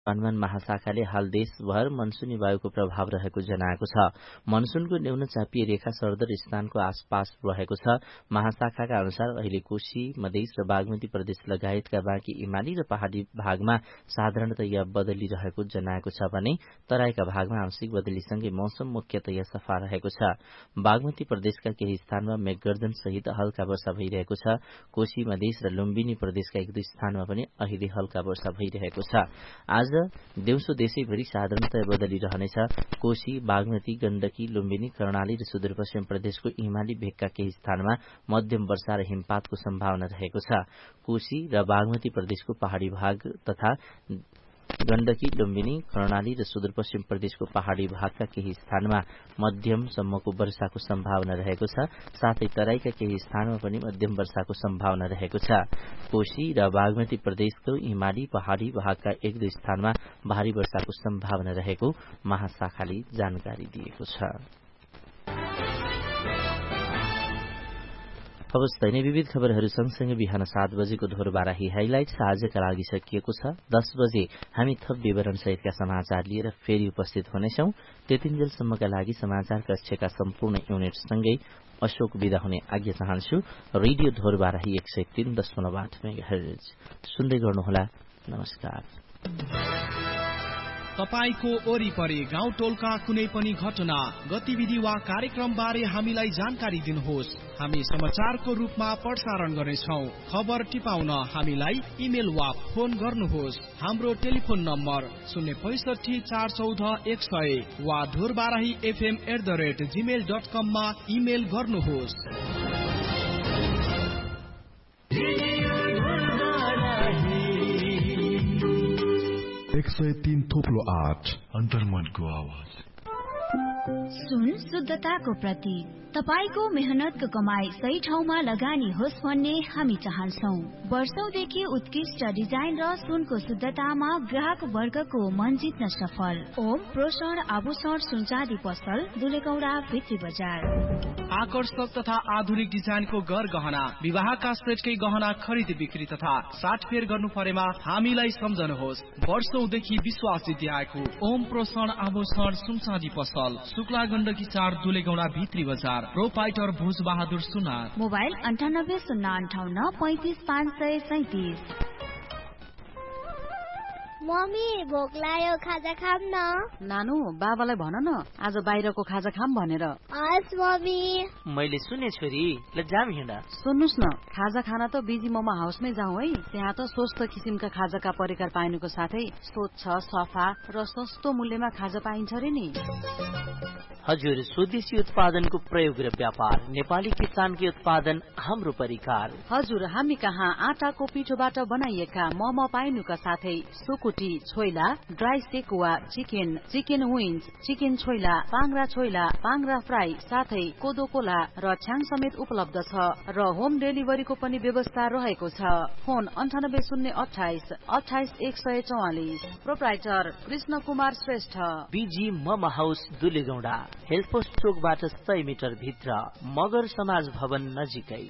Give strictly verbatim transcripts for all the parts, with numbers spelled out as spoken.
हनुमान महाशाखाले हाल देशभर मनसुनी वायुको प्रभाव रहेको जनाएको छ। मनसुनको न्यून चापिय रेखा सरदर स्थानको आसपास रहेको छ। महाशाखाका अनुसार अहिले कोशी, मधेस र बागमती प्रदेश लगायतका बाँकी हिमाली र पहाड़ी भागमा साधारणतया बदली रहेको जनाएको छ भने तराईका भागमा आंशिक बदलीसँगै मौसम मुख्यतया सफा रहेको छ। बागमती प्रदेशका केही स्थानमा मेघगर्जन सहित हल्का वर्षा भइरहेको छ। कोशी, मधेस र लुम्बिनी प्रदेशका एक दुई स्थानमा पनि अहिले हल्का वर्षा भइरहेको छ। आज दिउँसो देशैभरि साधारणतया बदली रहनेछ। कोशी, बागमती, गण्डकी, लुम्बिनी, कर्णाली र सुदूरपश्चिम प्रदेशको हिमाली भेगका केही स्थानमा मध्यम वर्षा र हिमपातको सम्भावना रहेको छ। कोशी र बागमती प्रदेशको पहाड़ी भाग तथा गण्डकी, लुम्बिनी, कर्णाली र सुदूरपश्चिम प्रदेशको पहाड़ी भागका केही स्थानमा मध्यमसम्मको वर्षाको सम्भावना रहेको छ। साथै तराईका केही स्थानमा पनि मध्यम वर्षाको सम्भावना रहेको छ। कोशी र बागमती प्रदेशको हिमाली पहाड़ी भागका एक दुई स्थानमा भारी वर्षाको सम्भावना रहेको महाशाखाले जानकारी दिएको छ। अवस्था नै विविध खबरहरू सँगसँगै बिहान सात बजेको ढोरबाराही हाइलाइट्स आजका लागि सकिएको छ। दस बजे हामी थप विवरण सहितका समाचार लिएर फेरि उपस्थित हुनेछौं। त्यतिन्जेलसम्मका लागि समाचार कक्षका सम्पूर्ण युनिटसँगै अशोक विदा हुने आज्ञा चाहन्छु। रेडियो ढोरबाराही एक सय तीन दशमलव आठ मेगाहर्ज सुन्दै गर्नुहोला। नमस्कार। तपाईको वरिपरि गाउँ टोलका कुनै पनि घटना, गतिविधि वा कार्यक्रम बारे हामीलाई जानकारी दिनुहोस्। हामी समाचारको रूपमा प्रसारण गर्नेछौँ। खबर टिपाउन हामीलाई इमेल वा फोन गर्नुहोस्। हाम्रो टेलिफोन नम्बर शून्य पैसठी चार चौध एक सय वा Dhorbarahi FM at the rate Gmail dot कममा इमेल गर्नुहोस्। एक सय तीन थोप्लो आठ अन्तर्मनको आवाज। सुन शुद्धताको प्रतीक। तपाईको मेहनतको कमाई सही ठाउँमा लगानी होस् भन्ने हामी चाहन्छौँ। वर्षौंदेखि उत्कृष्ट डिजाइन र सुनको शुद्धतामा ग्राहक वर्गको मन जित्न सफल ओम प्रोषण आभूषण सुनचाँदी पसल, दुलेगौडा, भित्री बजार। आकर्षक तथा आधुनिक डिजाइनको गर गहना, विवाहका सेटकै गहना खरिद बिक्री तथा साटफेर गर्नु परेमा हामीलाई सम्झनुहोस्। वर्षौंदेखि विश्वास जित्याएको ओम प्रोषण आभूषण सुनचाँदी पसल, शुक्ला गण्डकी चार, दुलेगौडा, भित्री बजार। प्रोपाइटर भोज बहादुर सुनार। मोबाइल अन्ठानब्बे शून्य अन्ठाउन्न पैंतिस पाँच सय सैतिस। मम्मी भोक लाग्यो, खाजा खाम न। नानु बाबालाई भन न आज बाहिरको खाजा खाम भनेर। हस् मम्मी। मैले सुने छोरी, ल जाम हिँड। सुन्नुस् न, खाजा खाना त बिजी मोमो हाउसमै जाउँ है। त्यहाँ त स्वस्थ किसिमका खाजाका परिकार पाइनुको साथै स्वच्छ, सफा र सस्तो मूल्यमा खाजा पाइन्छ रे नि। हजुर, स्वदेशी उत्पादनको प्रयोग र व्यापार, नेपाली किसानकी उत्पादन हाम्रो परिकार। हजुर, हामी कहाँ आटाको पिठोबाट बनाइएका मोमो पाइनुका साथै सुकुटी, choila, dry sekuwa, chicken, chicken wings, chicken choila, पाङ्रा choila, पाङ्रा fry, साथै कोदो कोला र छ्याङ समेत उपलब्ध छ र होम डेलिभरीको पनि व्यवस्था रहेको छ। फोन अन्ठानब्बे शून्य अठाइस अठाइस एक सय चौवालिस। Proprietor Krishna Kumar Shrestha. Busy momo house, दुलेगौडा, हेल्पोस्ट चोकबाट सय मिटर भित्र, मगर समाज भवन नजिकै।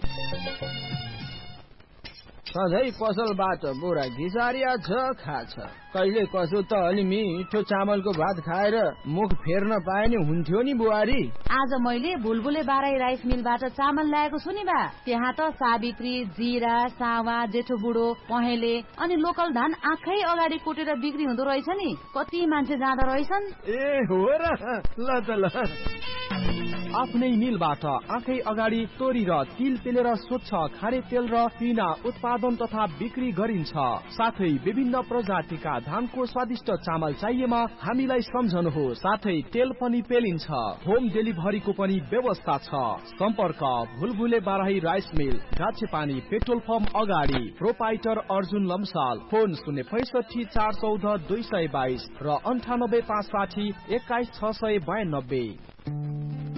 सधैँ पसलबाट बोरा घिसारिया छ खाछ। कहिले कसो त अलि मिठो चामलको भात खाएर मुख फेर्न पाए नि हुन्थ्यो नि बुहारी। आज मैले बुलबुले बाराई राइस मिलबाट चामल ल्याएको छु नि बा। त्यहाँ त सावित्री, जिरा, सावा, जेठो बुढो, पहेँले अनि लोकल धान आँखै अगाडि कुटेर बिक्री हुँदो रहेछ नि। कति मान्छे जाँदो रहेछन्। ए हो र, ल त ल। आफ्नै मिलबाट आँखै अगाडि तोरी र तिल पेलेर स्वच्छ खारे तेल र पिना उत्पादन तथा बिक्री गरिन्छ। साथै विभिन्न प्रजातिका धानको स्वादिष्ट चामल चाहिएमा हामीलाई सम्झनुहोस्। साथै तेल पनि पेलिन्छ। होम डेलिभरीको पनि व्यवस्था छ। सम्पर्क भुलभुले Barahi rice mill, गाछेपानी petrol pump अगाडि। प्रोपाइटर अर्जुन लम्साल। फोन शून्य पैसठी चार चौध दुई सय बाइस र अन्ठानब्बे पाँच साठी एक्काइस छ सय बयानब्बे।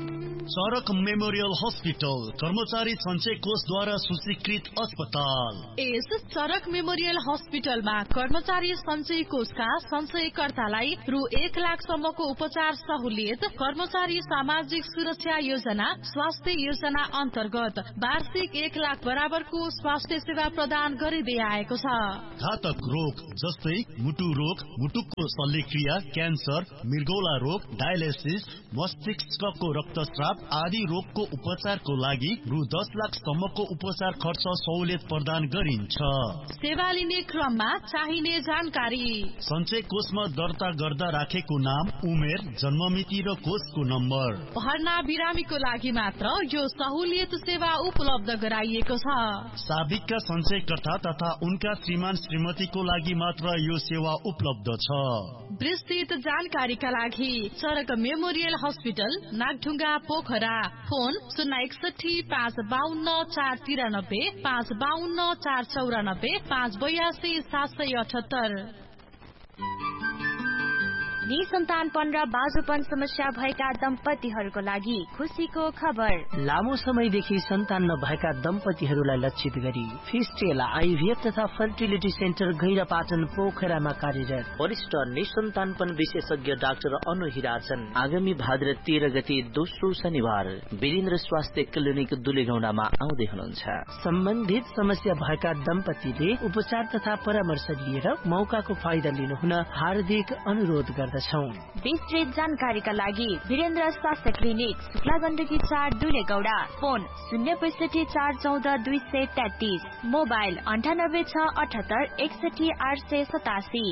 चरक मेमोरियल हस्पिटल कर्मचारी सञ्चय कोषद्वारा सूचीकृत अस्पताल। यस चरक मेमोरियल हस्पिटलमा कर्मचारी सञ्चय कोषका सञ्चयकर्तालाई रु एक लाखसम्मको उपचार सहुलियत, कर्मचारी सामाजिक सुरक्षा योजना, स्वास्थ्य योजना अन्तर्गत वार्षिक एक लाख बराबरको स्वास्थ्य सेवा प्रदान गरिँदै आएको छ। घातक रोग जस्तै मुटु रोग, मुटुको शल्यक्रिया, क्यान्सर, मृगौला रोग, डायलिसिस, मस्तिष्कको रक्तस्राव आदि रोगको उपचारको लागि रु दस लाखसम्मको उपचार खर्च सहुलियत प्रदान गरिन्छ। सेवा लिने क्रममा चाहिने जानकारी सञ्चय कोषमा दर्ता गर्दा राखेको नाम, उमेर, जन्ममिति र कोषको नम्बर। भर्ना बिरामीको लागि मात्र यो सहुलियत सेवा उपलब्ध गराइएको छ। साबिकका सञ्चयकर्ता तथा उनका श्रीमान श्रीमतीको लागि मात्र यो सेवा उपलब्ध छ। विस्तृत जानकारीका लागि चरक memorial hospital, Nagdhunga, Pokhara. Phone शून्य एकसठी पाँच बाहन्न चार तिरानब्बे, पाँच बाहन्न चार चौरानब्बे, पाँच बयासी सात सय अठहत्तर। निसन्तानपन र बाजुपन समस्या भएका दम्पतिहरूको लागि खुसीको खबर। लामो समयदेखि सन्तान नभएका दम्पतिहरूलाई लक्षित गरी फिस्टेल आइभीएफ तथा फर्टिलिटी सेन्टर गैरापाटन पोखरामा कार्यरत वरिष्ठ निसन्तानपन विशेषज्ञ डाक्टर अनु हिराचन आगामी भाद्र तेह्र गते दोस्रो शनिबार वीरेन्द्र स्वास्थ्य क्लिनिक दुलेगौडामा आउँदै हुनुहुन्छ। सम्बन्धित समस्या भएका दम्पतिले उपचार तथा परामर्श लिएर मौकाको फाइदा लिनुहुन हार्दिक अनुरोध गर्दछौं। विस्तृत जानकारीका लागि वीरेन्द्र स्वास्थ्य क्लिनिक, शुक्ला गण्डकी चार, दुलेगौडा। फोन शून्य पैसठी चार चौध दुई सय तेत्तीस, मोबाइल अन्ठानब्बे छ अठहत्तर एकसठी आठ सय सतासी।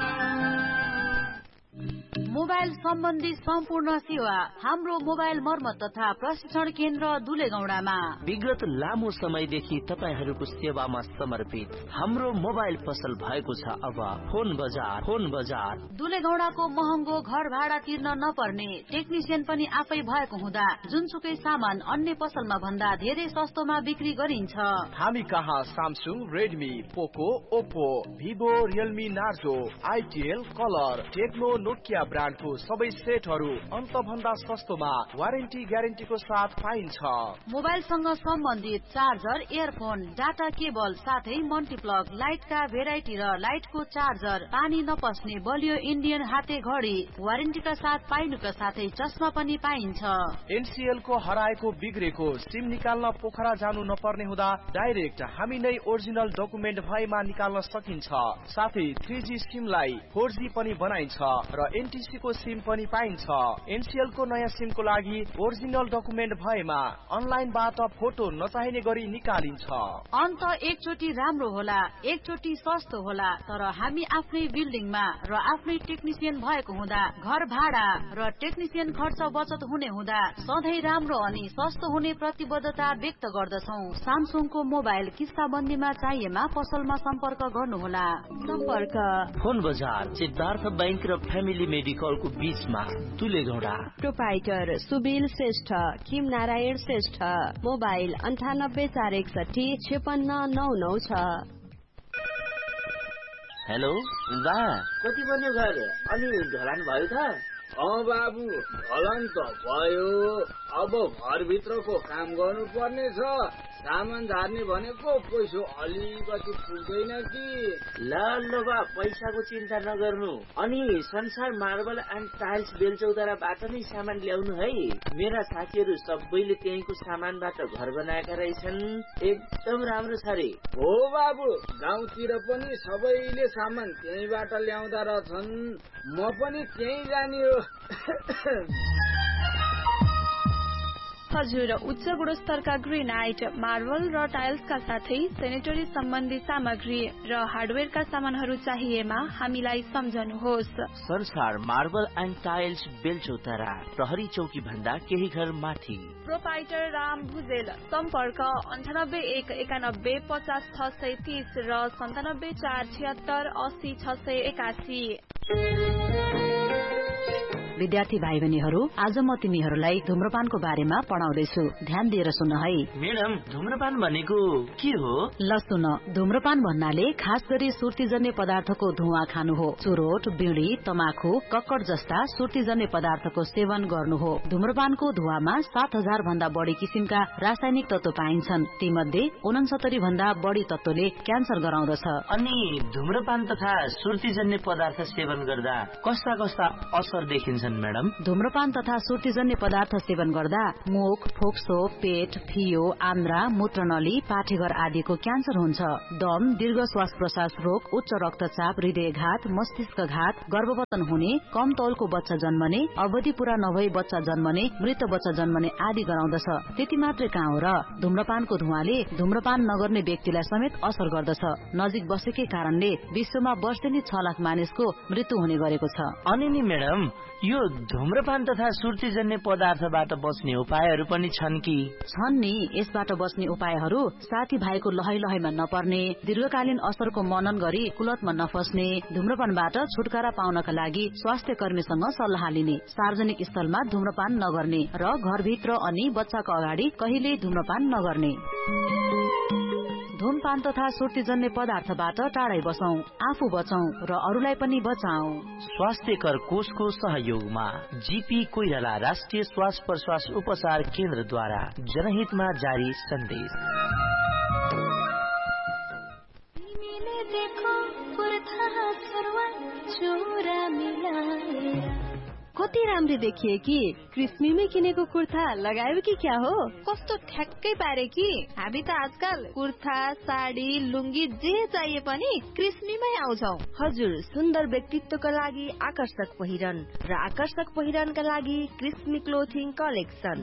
मोबाइल सम्बन्धी सम्पूर्ण सेवा हाम्रो मोबाइल मर्मत तथा प्रशिक्षण केन्द्र दुलेगौडामा। विगत लामो समयदेखि तपाईहरूको सेवामा समर्पित हाम्रो मोबाइल पसल भएको छ अब फोन बजार। फोन बजार दुलेगौडाको महँगो घर भाडा तिर्न नपर्ने, टेक्निसियन पनि आफै भएको हुँदा जुनसुकै सामान अन्य पसलमा भन्दा धेरै सस्तोमा बिक्री गरिन्छ। हामी कहाँ सामसुङ, रेडमी, पोको, Oppo, Vivo, Realme, Narzo, आइटिएल, colour, Tecno, Nokia ब्रान्डको सबै सेटहरू अन्त भन्दा सस्तोमा वारेन्टी ग्यारेन्टीको साथ पाइन्छ। मोबाइलसँग सम्बन्धित चार्जर, इयरफोन, डाटा केबल साथै मल्टिप्लग, लाइटका भेराइटी र लाइटको चार्जर, पानी नपस्ने बलियो इन्डियन हाते घडी वारेन्टीका साथ पाइनुका साथै चस्मा पनि पाइन्छ। एनसीएल को हराएको बिग्रेको सिम निकाल्न पोखरा जानु नपर्ने हुँदा डाइरेक्ट हामी नै ओरिजिनल डकुमेन्ट भएमा निकाल्न सकिन्छ। साथै थ्री जी सिमलाई फोर जी पनि बनाइन्छ र एनटीसी को सिम पनि पाइन्छ। एनसीएल को नयाँ सिम को लागि ओरिजिनल डकुमेन्ट भएमा अनलाइनबाट फोटो नचाहिने गरी निकालिन्छ। अन्त एकचोटि राम्रो होला, एकचोटि सस्तो होला, तर हामी आफ्नै बिल्डिङमा र आफ्नै टेक्निसियन भएको हुँदा घर भाडा र टेक्निसियन खर्च बचत हुने हुँदा सधैँ राम्रो अनि सस्तो हुने प्रतिबद्धता व्यक्त गर्दछौ। सामसुङको मोबाइल किस्ताबन्दीमा चाहिएमा पसलमा सम्पर्क गर्नुहोला। सम्पर्क फोन बजार, सिद्धार्थ बैंक र फ्यामिली मेडिकल को बीचमा, दुलेगौडा। प्रोपाइटर सुबिल श्रेष्ठ, किम नारायण श्रेष्ठ। मोबाइल अन्ठानब्बे चार एकसठी छेपन्न नौ नौ छ। हेलो बा, कति बन्यो घर? अनि ढलान भयो त? अँ बाबु, ढलान त भयो। अब घरभित्रको काम गर्नु पर्ने छ। सामान झार्ने भनेको पैसा अलिकति पुग्दैन कि। ल ल बा, पैसाको चिन्ता नगर्नु। अनि संसार मार्बल एन्ड टाइल्स बेलचौताराबाट नै सामान ल्याउनु है। मेरा साथीहरू सबैले त्यहीँको सामानबाट घर बनाएका रहेछन्। एकदम राम्रो छ रे। हो बाबु, गाउँतिर पनि सबैले सामान त्यहीँबाट ल्याउँदा रहेछन्। म पनि त्यहीँ जाने हो। हजुर, उच्च गुणस्तरका ग्रेनाइट, मार्बल र टाइल्सका साथै सेनेटरी सम्बन्धी सामग्री र हार्डवेयरका सामानहरू चाहिएमा हामीलाई सम्झनुहोस्। संसार मार्बल एन्ड टाइल्स बेलचौतारा, प्रहरी चौकी भन्दा केही घर माथि। प्रोपाइटर राम भुजेल। सम्पर्क अन्ठानब्बे एक एकानब्बे पचास छ सय तीस र सन्तानब्बे चार छिहत्तर अस्सी छ सय एकासी। विद्यार्थी भाइ बहिनीहरू, आज म तिमीहरूलाई धूम्रपानको बारेमा पढाउँदैछु। ध्यान दिएर सुन है। मैडम, धूम्रपान भनेको के हो? ल सुन, धूम्रपान भन्नाले खास गरी सुर्तीजन्य पदार्थको धुवा खानु हो। चुरोट, बीड़ी, तमाखु, कक्कड जस्ता सुर्तीजन्य पदार्थको सेवन गर्नु हो। धूम्रपानको धुवामा सात हजार भन्दा बढी किसिमका रासायनिक तत्व पाइन्छन्। ती मध्ये उनसत्तरी भन्दा बढी तत्वले क्यान्सर गराउँदछ। अनि धूम्रपान तथा सुर्तीजन्य पदार्थ सेवन गर्दा कस्ता कस्ता असर देखिन्छन् मैडम? धूम्रपान तथा सुर्तीजन्य पदार्थ सेवन गर्दा मुख, फोक्सो, पेट, फियो, आन्द्रा, मूत्रनली, पाठेघर आदिको क्यान्सर हुन्छ। दम, दीर्घ श्वास प्रश्वास रोग, उच्च रक्तचाप, हृदयघात, मस्तिष्कघात, गर्भवतन हुने, कम तौलको बच्चा जन्मने, अवधि पूरा नभई बच्चा जन्मने, मृत बच्चा जन्मने आदि गराउँदछ। त्यति मात्रै कहाँ हो र, धूम्रपानको धुवाले धूम्रपान नगर्ने व्यक्तिलाई समेत असर गर्दछ। नजिक बसेकै कारणले विश्वमा वर्षेनी छ लाख मानिसको मृत्यु हुने गरेको छ। अनि नि मैडम, यो धूम्रपान तथा सुर्तीजन्य पदार्थबाट बच्ने उपायहरू पनि छन् कि? छन् नि। यसबाट बच्ने उपायहरू साथी भाइको लहै लहैमा नपर्ने, दीर्घकालीन असरको मनन गरी कुलतमा नफस्ने, धूम्रपानबाट छुटकारा पाउनका लागि स्वास्थ्य कर्मीसँग सल्लाह लिने, सार्वजनिक स्थलमा धूम्रपान नगर्ने र घरभित्र अनि बच्चाको अगाडि कहिल्यै धूम्रपान नगर्ने। धूमपान तथा सुर्तीजन्य पदार्थबाट टाढै बसौं, आफू बचौं र अरूलाई पनि बचाऊ। स्वास्थ्यकर कोषको सहयोगमा जीपी कोइराला राष्ट्रिय श्वास प्रश्वास उपचार केन्द्रद्वारा जनहितमा जारी सन्देश। कति राम्रो देखिए कि क्रिस्मीमै किनेको कुर्ता लगायो कि क्या हो? कस्तो ठ्याक्कै पारे कि हामी त आजकल कुर्ता, साडी, लुङ्गी जे चाहिए पनि क्रिस्मीमै आउँछौ। हजुर, सुन्दर व्यक्तित्वका लागि आकर्षक पहिरन र आकर्षक पहिरनका लागि क्रिस्मी क्लोथिङ कलेक्सन।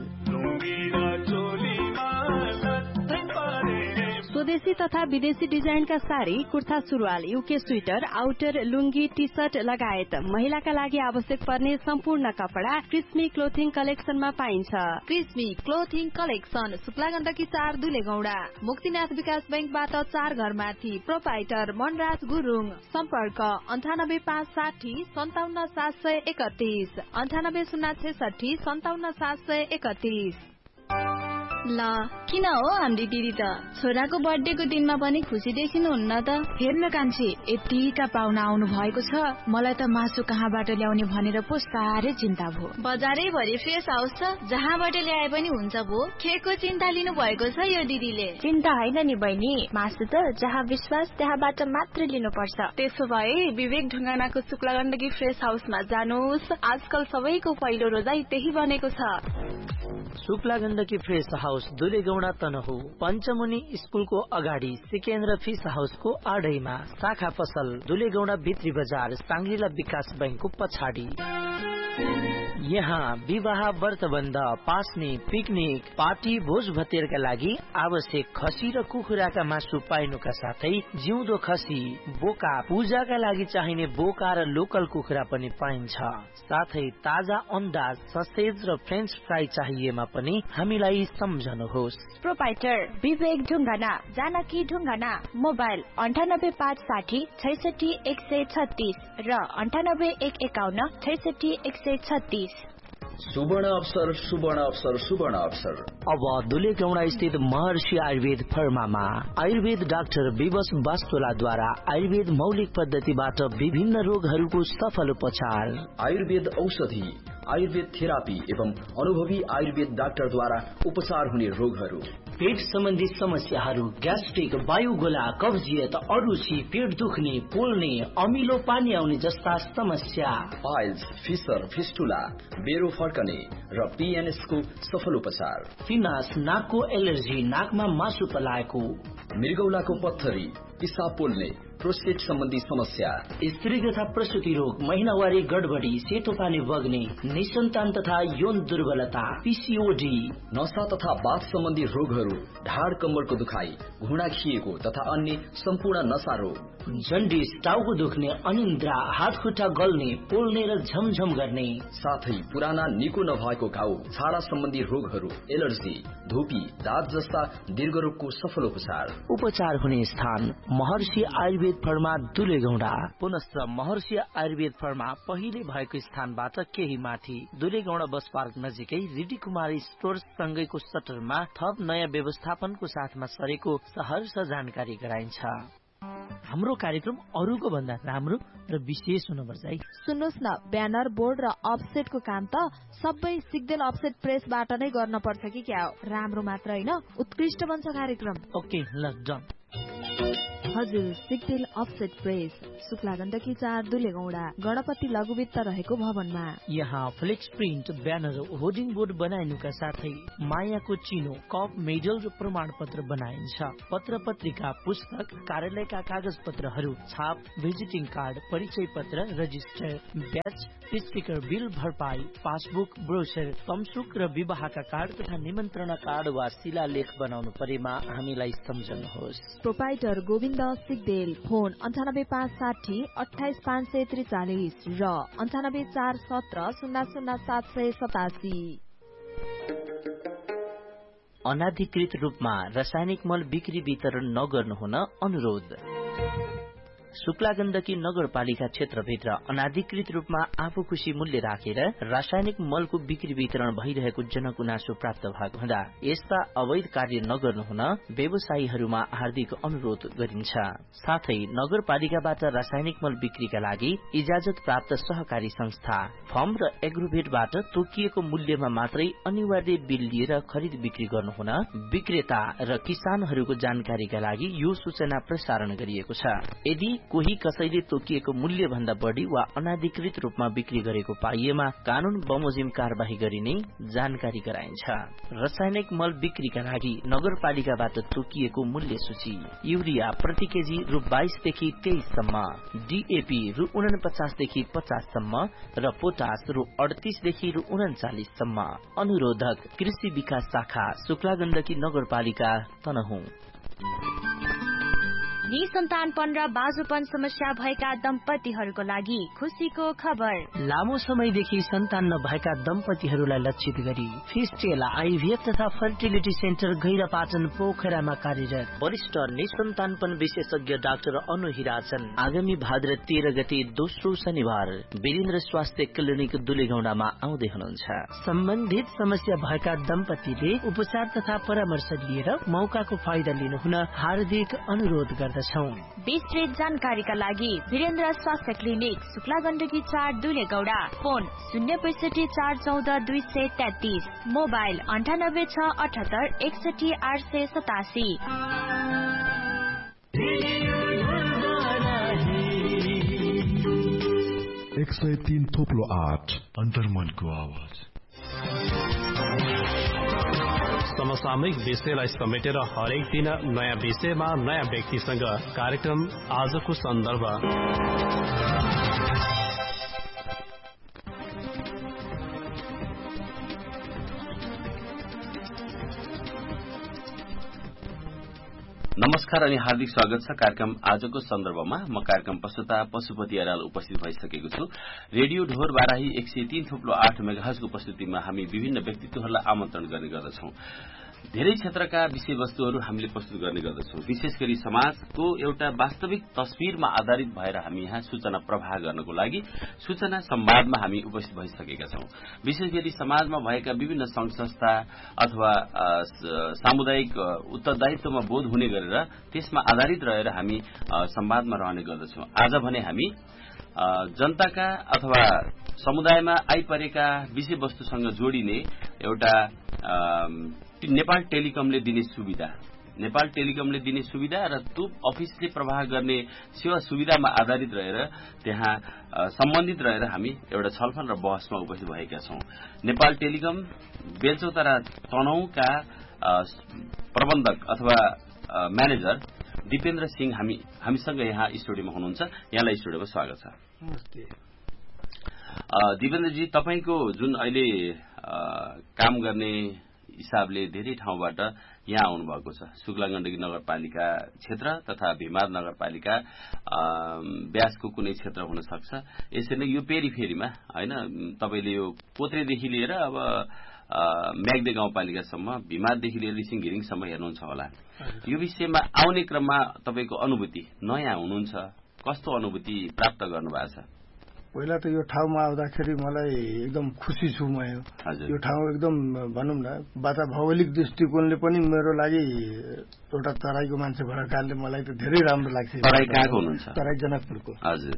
स्वदेशी तथा विदेशी डिजाइनका साडी, कुर्ता, सुरुवाल, युके स्वेटर, आउटर, लुङ्गी, टी शर्ट लगायत महिलाका लागि आवश्यक पर्ने सम्पूर्ण कपडा क्रिस्मी क्लोथिङ कलेक्सनमा पाइन्छ। क्रिस्मी क्लोथिङ कलेक्सन, शुक्लागण्डकी चार दुलेगौडा, मुक्तिनाथ विकास बैंकबाट चार घर माथि, प्रोपाइटर मनराज गुरुङ। सम्पर्क अन्ठानब्बे पाँच साठी सन्ताउन्न सात सय एकतिस, अन्ठानब्बे शून्य छेसठी सन्ताउन्न सात सय एकतिस। ल किन हो हाम्री दिदी त छोराको बर्थडेको दिनमा पनि खुसी देखिनुहुन्न त? हेर्न कान्छी, यतिका पाहुना आउनु भएको छ, मलाई त मासु कहाँबाट ल्याउने भनेर पो साह्रै चिन्ता भयो। बजारै भरि फ्रेस हाउस छ, जहाँबाट ल्याए पनि हुन्छ भो। केको चिन्ता लिनु भएको छ यो दिदीले? चिन्ता होइन नि बहिनी, मासु त जहाँ विश्वास त्यहाँबाट मात्र लिनुपर्छ। त्यसो भए विवेक ढुङ्गानाको शुक्लागण्डकी फ्रेस हाउसमा जानुहोस्। आजकल सबैको पहिलो रोजाइ त्यही बनेको छ। शुक्लागण्डकी फ्रेस हाउस दुलेगौडा तनहु, पञ्चमुनि स्कुलको अगाडि, सिकेन्द्र फिस हाउसको आडैमा, शाखा पसल दुलेगौडा भित्री बजार, साङ्ग्रिला विकास बैंकको पछाडि। यहाँ विवाह, व्रतबन्ध, पास्ने, पिकनिक, पार्टी, भोज भतेरका लागि आवश्यक खसी र कुखुराका मासु पाइनुका साथै जिउँदो खसी, बोका, पूजाका लागि चाहिने बोका र लोकल कुखुरा पनि पाइन्छ। साथै ताजा अन्डा, ससेज र फ्रेन्च फ्राई चाहिएमा पनि हामीलाई सम्झनुहोस्। प्रोपाइटर विवेक ढुङ्गाना, जानकी ढुङ्गाना। मोबाइल अन्ठानब्बे पाँच साठी छैसठी एक सय छत्तीस र अन्ठानब्बे एक एकाउन्न छैसठी एक सय छत्तीस। सुवर्ण अवसर, सुवर्ण अवसर, सुवर्ण अवसर। अब दुलेगौडा स्थित महर्षि आयुर्वेद फर्मामा आयुर्वेद डाक्टर विवश वास्तोलाद्वारा आयुर्वेद मौलिक पद्धतिबाट विभिन्न रोगहरूको सफल उपचार। आयुर्वेद औषधि, आयुर्वेद थेरापी एवं अनुभवी आयुर्वेद डाक्टरद्वारा उपचार हुने रोगहरू, पेट सम्बन्धी समस्याहरू, ग्यास्ट्रिक, वायुगोला, कब्जियत, अरुचि, पेट दुख्ने, पोल्ने, अमिलो पानी आउने जस्ता समस्या, पाइल्स, फिसर, फिस्टुला, बेरो फर्कने र पीएनएस को सफल उपचार, फिनास, नाकको एलर्जी, नाकमा मासु पलाएको, मृगौलाको पत्थरी, पिसाब पोल्ने, प्रोस्टेट सम्बन्धी समस्या, स्त्री तथा प्रसूति रोग, महिनावारी गडबडी, सेतो पानी बग्ने, निसन्तान तथा यौन दुर्बलता, पीसीओडी, नशा तथा वात सम्बन्धी रोगहरू, ढाड कम्मरको दुखाइ, घुँडा खिएको तथा अन्य सम्पूर्ण नशा रोग, जन्डिस, टाउको दुख्ने, अनिन्द्रा, हात खुट्टा गल्ने, पोल्ने र झमझम गर्ने, साथै पुराना निको नभएको घाउ, छाला सम्बन्धी रोगहरू, एलर्जी, धुपी, दाँत जस्ता दीर्घ रोगको सफल उपचार। उपचार हुने स्थान महर्षि आयुर्वेद आयुर्वेद फर्मा दुलेगौंडा। पुनश्च महर्षि आयुर्वेद फर्मा पहिले भएको स्थानबाट केही माथि दुलेगौंडा बस पार्क नजिकै रिडी कुमारी स्टोर सँगैको सटरमा थप नयाँ व्यवस्थापनको साथमा सरेको सहर्ष जानकारी गराइन्छ। हाम्रो कार्यक्रम अरूको भन्दा राम्रो र विशेष हुनुपर्छ है। सुन्नुहोस् न, ब्यानर बोर्ड र अफसेटको काम त सबै सिग्देल अफसेट प्रेसबाट नै गर्न पर्छ कि क्या हो? राम्रो मात्र होइन, उत्कृष्ट बन्छ कार्यक्रम। ओके ल डन। हजुर, सिग्देल अफसेट प्रेस, शुक्ला गण्डकी चार दुलेगौंडा, गणपति लघुवित्त रहेको भवनमा। यहाँ flex print, banner, hoarding board बनाइनुका साथै मायाको चिनो, कप, मेडल र प्रमाण पत्र बनाइन्छ। पत्र पत्रिका, पुस्तक, कार्यालयका कागज पत्रहरू, छाप, भिजिटिङ कार्ड, परिचय पत्र, रजिस्टर, ब्याच, स्टिकर, बिल भरपाई, पासबुक, ब्रोचर, तमसुक र विवाहका कार्ड तथा निमन्त्रणा कार्ड वा शिलालेख बनाउनु परेमा हामीलाई सम्झनुहोस्। प्रोपाइटर गोविन्द सिग्देल, फोन अन्ठानब्बे पाँच साठी अठाइस पाँच सय त्रिचालिस र अन्ठानब्बे चार सत्र शून्य शून्य सात सय सतासी। अनाधिकृत रूपमा रासायनिक मल बिक्री वितरण नगर्नु हुन अनुरोध। शुक्ला गण्डकी नगरपालिका क्षेत्रभित्र अनाधिकृत रूपमा आफू खुशी मूल्य राखेर रासायनिक मलको बिक्री वितरण भइरहेको जनगुनासो प्राप्त भएको हुँदा यस्ता अवैध कार्य नगर्नु हुन व्यवसायीहरूमा हार्दिक अनुरोध गरिन्छ। साथै नगरपालिकाबाट रासायनिक मल बिक्रीका लागि इजाजत प्राप्त सहकारी संस्था फर्म र एग्रोभेटबाट तोकिएको मूल्यमा मात्रै अनिवार्य बिल लिएर खरिद बिक्री गर्नु हुन विक्रेता र किसानहरूको जानकारीका लागि यो सूचना प्रसारण गरिएको छ। यदि कोही कसैले तोकिएको मूल्य भन्दा बढी वा अनाधिकृत रूपमा बिक्री गरेको पाइएमा कानून बमोजिम कार्यवाही गरिने जानकारी गराइन्छ। रासायनिक मल बिक्रीका लागि नगरपालिकाबाट तोकिएको मूल्य सूची: युरिया प्रति केजी रु बाइसदेखि तेइससम्म, डीएपी रु उनपचासदेखि पचाससम्म र पोटास रु अडतीसदेखि रु उन्चालिससम्म। अनुरोधक कृषि विकास शाखा, शुक्ला गण्डकी नगरपालिका, तनहुँ। निसन्तानपन र बाजुपन समस्या भएका दम्पतिहरूको लागि खुशीको खबर। लामो समयदेखि सन्तान नभएका दम्पतिहरूलाई लक्षित गरी फिस्टेल आइभीएफ तथा फर्टिलिटी सेन्टर गैरापाटन पोखरामा कार्यरत वरिष्ठ निसन्तानपन विशेषज्ञ डाक्टर अनु हिराचन आगामी भाद्र तेह्र गते दोस्रो शनिबार वीरेन्द्र स्वास्थ्य क्लिनिक दुलेगौंडामा आउँदै हुनुहुन्छ। सम्बन्धित समस्या भएका दम्पतिले उपचार तथा परामर्श लिएर मौकाको फाइदा लिनुहुन हार्दिक अनुरोध गर्दछ। विस्तृत जानकारीका लागि वीरेन्द्र स्वास्थ्य क्लिनिक, शुक्ला गण्डकी चार दुलेगौंडा, फोन शून्य पैसठी चार चौध दुई सय तेत्तीस, मोबाइल अन्ठानब्बे छ अठहत्तर एकसठी आठ सय सतासी। एक सय तीन थोप्लो आठ अन्तर्मनको आवाज। समसामयिक विषयलाई समेटेर हरेक दिन नयाँ विषयमा नयाँ व्यक्तिसँग कार्यक्रम आजको सन्दर्भ। नमस्कार अनि हार्दिक स्वागत छ कार्यक्रम आजको सन्दर्भमा। म कार्यक्रम प्रस्तुता पशुपति अराल उपस्थित भइसकेको छु। रेडियो ढोर बाराही एक सय तीन थोप्लो आठ मेगाहर्जको उपस्थितिमा हामी विभिन्न व्यक्तित्वहरूलाई आमन्त्रण गर्ने गर्दछौं। धेरै क्षेत्रका विषयवस्तुहरू हामीले प्रस्तुत गर्ने गर्दछौं। विशेष गरी समाजको एउटा वास्तविक तस्विरमा आधारित भएर हामी यहाँ सूचना प्रवाह गर्नको लागि सूचना संवादमा हामी उपस्थित भइसकेका छौं। विशेष गरी समाजमा भएका विभिन्न संघ संस्था अथवा सामुदायिक उत्तरदायित्वमा बोध हुने गरेर त्यसमा आधारित रहेर हामी संवादमा रहने गर्दछौं। आज भने हामी जनताका अथवा समुदायमा आइपरेका विषयवस्तुसँग जोडिने एउटा नेपाल टेलिकमले दिने सुविधा नेपाल टेलिकमले दिने सुविधा र त्यो अफिसले प्रवाह गर्ने सेवा सुविधामा आधारित रहेर त्यहाँ सम्बन्धित रहेर हामी एउटा छलफल र बहसमा उपस्थित भएका छौं। नेपाल टेलिकम बेलचौतारा तनहुँका प्रबन्धक अथवा म्यानेजर दिपेन्द्र सिंह हामी हामीसँग यहाँ स्टुडियोमा हुनुहुन्छ। यहाँलाई स्टुडियोमा स्वागत छ। नमस्ते दिपेन्द्रजी, तपाईको जुन अहिले काम गर्ने हिसाबले धेरै ठाउँबाट यहाँ आउनु भएको छ। शुक्ला गण्डकी नगरपालिका क्षेत्र तथा भिमार नगरपालिका ब्यासको कुनै क्षेत्र हुन सक्छ। यसरी नै यो पेरिफेरीमा हैन, तपाईले यो पोत्रेदेखि लिएर अब म्याग्दे गाउँपालिकासम्म भिमादेखि लिएर रिसिङ घिरिङसम्म हेर्नुहुन्छ होला। यो विषयमा आउने क्रममा तपाईँको अनुभूति, नयाँ हुनुहुन्छ, कस्तो अनुभूति प्राप्त गर्नुभएको छ? पहिला त यो ठाउँमा आउँदाखेरि मलाई एकदम खुसी छु म। यो ठाउँ एकदम भनौँ न वाता भौगोलिक दृष्टिकोणले पनि मेरो लागि एउटा तराईको मान्छे भएर कारणले मलाई त धेरै राम्रो लाग्छ। तराई कहाँको हुनुहुन्छ? तराई जनकपुरको। हजुर।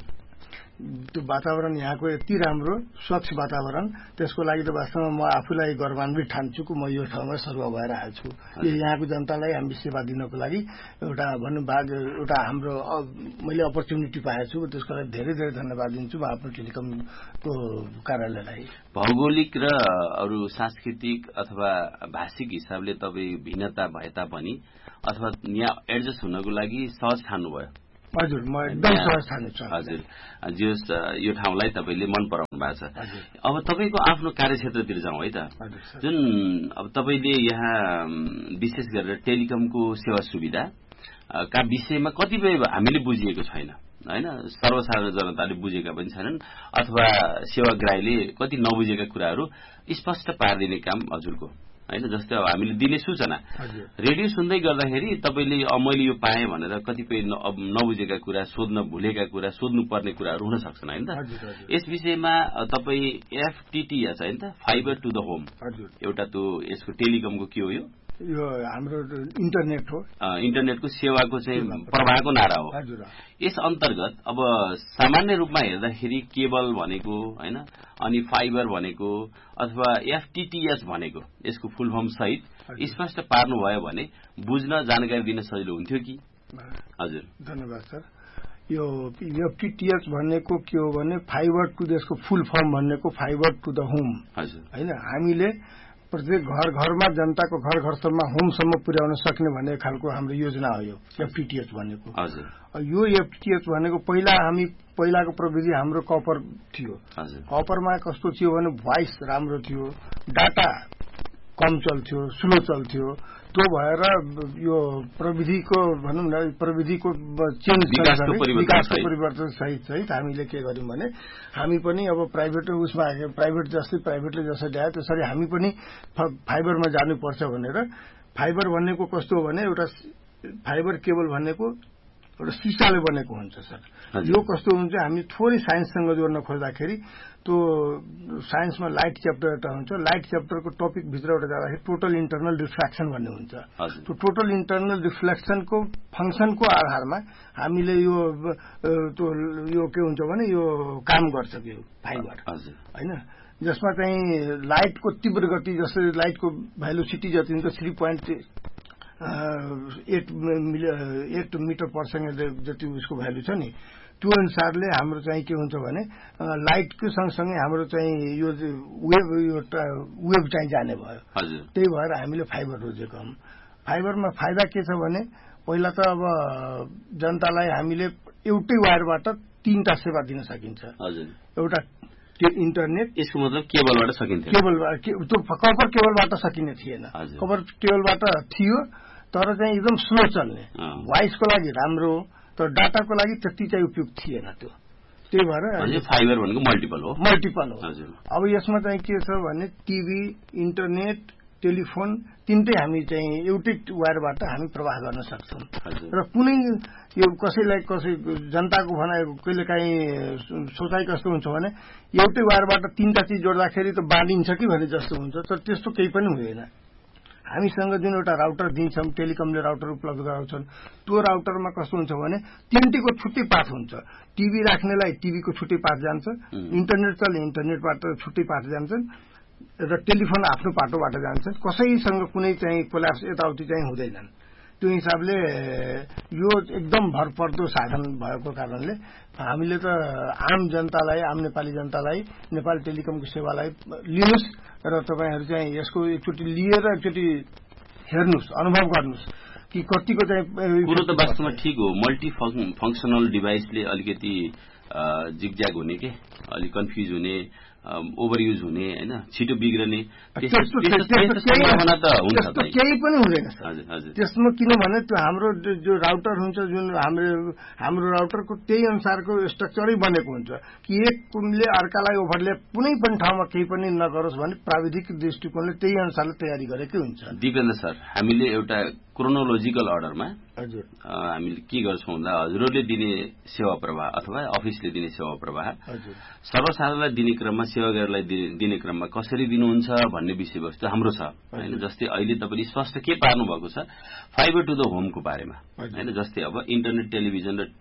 त्यो वातावरण यहाँको यति राम्रो स्वच्छ वातावरण, त्यसको लागि त वास्तवमा म आफूलाई गौरवान्वित ठान्छु कि म यो ठाउँमा सरुवा भएर आएको छु। यो यहाँको जनतालाई हामी सेवा दिनको लागि एउटा भन्नु भाग एउटा हाम्रो मैले अपर्च्युनिटी पाएको छु, त्यसको लागि धेरै धेरै धन्यवाद दिन्छु म आफ्नो टेलिकमको कार्यालयलाई। भौगोलिक र अरू सांस्कृतिक अथवा भाषिक हिसाबले तपाईँ भिन्नता भए तापनि अथवा यहाँ एडजस्ट हुनको लागि सहज ठान्नुभयो? हजुर, म एकदम सहज ठान्छु। हजुर, जस यो ठाउँलाई तपाईँले मन पराउनु भएको छ। अब तपाईँको आफ्नो कार्यक्षेत्रतिर जाउँ है त। जुन अब तपाईँले यहाँ विशेष गरेर टेलिकमको सेवा सुविधा का विषयमा कतिपय हामीले बुझिएको छैन होइन, सर्वसाधारण जनताले बुझेका पनि छैनन् अथवा सेवाग्राहीले कति नबुझेका कुराहरू स्पष्ट पारिदिने काम हजुरको होइन। जस्तै अब हामीले दिने सूचना रेडियो सुन्दै गर्दाखेरि तपाईँले मैले यो पाएँ भनेर कतिपय नबुझेका कुरा, सोध्न भुलेका कुरा, सोध्नुपर्ने कुराहरू हुन सक्छन् होइन त। यस विषयमा तपाईँ एफटिटिएच होइन त, फाइबर टु द होम, एउटा त्यो यसको टेलिकमको के हो यो? यो हाम्रो इन्टरनेट हो, इन्टरनेटको सेवाको चाहिँ प्रवाहको नारा हो। यस अन्तर्गत अब सामान्य रूपमा हेर्दाखेरि केबल भनेको होइन, अनि फाइबर भनेको अथवा एफटिटिएच भनेको यसको फुल फर्म सहित स्पष्ट पार्नुभयो भने बुझ्न जानकारी दिन सजिलो हुन्थ्यो कि? हजुर, धन्यवाद सर। यो एफटिटिएच भनेको के हो भने फाइबर टु देशको फुल फर्म भनेको फाइबर टु द होम होइन। हामीले प्रत्येक घर घरमा जनताको घर घरसम्म होमसम्म पुर्याउन सक्ने भन्ने खालको हाम्रो योजना हो यो एफटिटिएच भनेको। यो एफटिटिएच भनेको पहिला हामी पहिलाको प्रविधि हाम्रो कपर थियो। कपरमा कस्तो थियो भने भोइस राम्रो थियो, डाटा कम चल्थ्यो, स्लो चल्थ्यो। त्यो भएर यो प्रविधिको भनौँ न प्रविधिको चेन्ज विकासको परिवर्तन सहित सहित हामीले के गर्यौं भने हामी पनि अब प्राइभेट उसमा प्राइभेट जस्तै प्राइभेटले जसरी ल्यायो त्यसरी हामी पनि फाइबरमा जानुपर्छ भनेर। फाइबर भनेको कस्तो हो भने एउटा फाइबर केबल भनेको एउटा सिसाले बनेको हुन्छ सर। यो कस्तो हुन्छ, हामी थोरै साइन्ससँग जोड्न खोज्दाखेरि त्यो साइन्समा लाइट च्याप्टर एउटा हुन्छ, लाइट च्याप्टरको टपिक भित्रबाट जाँदाखेरि टोटल इन्टरनल रिफ्लेक्सन भन्ने हुन्छ। त्यो टोटल इन्टरनल रिफ्लेक्सनको फंक्सनको आधारमा हामीले यो त्यो यो के हुन्छ भने यो काम गर्छ यो फाइबर होइन, जसमा चाहिँ लाइटको तीव्र गति जस्तै लाइटको भेलोसिटी जति हुन्छ three point at at metre per second जति उसको भ्यालु छ नि, त्यो अनुसारले हाम्रो चाहिँ के हुन्छ भने लाइटको सँगसँगै हाम्रो चाहिँ यो वेभ यो वेभ चाहिँ जाने भयो। त्यही भएर हामीले फाइबर रोजेको हौं। फाइबरमा फाइदा के छ भने पहिला त अब जनतालाई हामीले एउटै वायरबाट तीनटा सेवा दिन सकिन्छ। एउटा इन्टरनेट, यसको मतलब केबलबाट सकिन्थ्यो, केबलबाट त्यो कपर केबलबाट सकिने थिएन। कपर केबलबाट थियो तर चाहिँ एकदम स्लो चल्ने, भोइसको लागि राम्रो तर डाटाको लागि त्यति चाहिँ उपयुक्त थिएन त्यो। त्यही भएर फाइबर भनेको मल्टिपल हो मल्टिपल हो अब यसमा चाहिँ के छ भने टिभी, इन्टरनेट, टेलिफोन तीनटै हामी चाहिँ एउटै वायरबाट हामी प्रवाह गर्न सक्छौं। र कुनै यो कसैलाई कसै जनताको भनाइ कहिलेकाहीँ सोचाइ कस्तो हुन्छ भने एउटै वायरबाट तीनटा चिज जोड्दाखेरि त बाँडिन्छ कि भने जस्तो हुन्छ, तर त्यस्तो केही पनि हुँदैन। हामीसँग जुन एउटा राउटर दिन्छौं, टेलिकमले राउटर उपलब्ध गराउँछन्, त्यो राउटरमा कस्तो हुन्छ भने तीनटैको छुट्टै पाथ हुन्छ। टिभी राख्नेलाई टिभीको छुट्टै पाथ जान्छ, इन्टरनेट चल्ने इन्टरनेटबाट छुट्टै पाथ जान्छन् र टेलिफोन आफ्नो पाटोबाट जान्छन्। कसैसँग कुनै चाहिँ कोल्याप्स यताउति चाहिँ हुँदैनन्। त्यो हिसाबले यो एकदम भरपर्दो साधन भएको कारणले हामीले त आम जनतालाई, आम नेपाली जनतालाई नेपाल टेलिकमको सेवालाई लिनुस् र तपाईहरु चाहिँ यसको एकचोटि लिएर एकचोटि हेर्नुस्, अनुभव गर्नुस् कि कतिको चाहिँ कुरो त वास्तवमा ठीक हो। मल्टी फंक्सनल डिभाइसले अलिकति जिगज्याग हुने के अलिक कन्फ्युज हुने ओभर युज हुने होइन छिटो बिग्रने सम्भावना त हुन्छ केही पनि हुँदैन त्यसमा किनभने त्यो हाम्रो जो राउटर हुन्छ जुन हाम्रो हाम्रो राउटरको त्यही अनुसारको स्ट्रक्चरै बनेको हुन्छ कि एकले अर्कालाई ओभरल्याप कुनै पनि ठाउँमा केही पनि नगरोस् भने प्राविधिक दृष्टिकोणले त्यही अनुसारले तयारी गरेकै हुन्छ। दिपेन्द्र सर, हामीले एउटा क्रोनोलोजिकल अर्डरमा हजुर हामीले के गर्छौँ भन्दा हजुरहरूले दिने सेवा प्रवाह अथवा अफिसले दिने सेवा प्रवाह सर्वसाधारणलाई दिने क्रममा सेवाग्राहीलाई दिने क्रममा कसरी दिनुहुन्छ भन्ने विषयवस्तु हाम्रो छ होइन। जस्तै अहिले तपाईँले स्पष्ट के पार्नु भएको छ फाइबर टु द होमको बारेमा होइन। जस्तै अब इन्टरनेट, टेलिभिजन र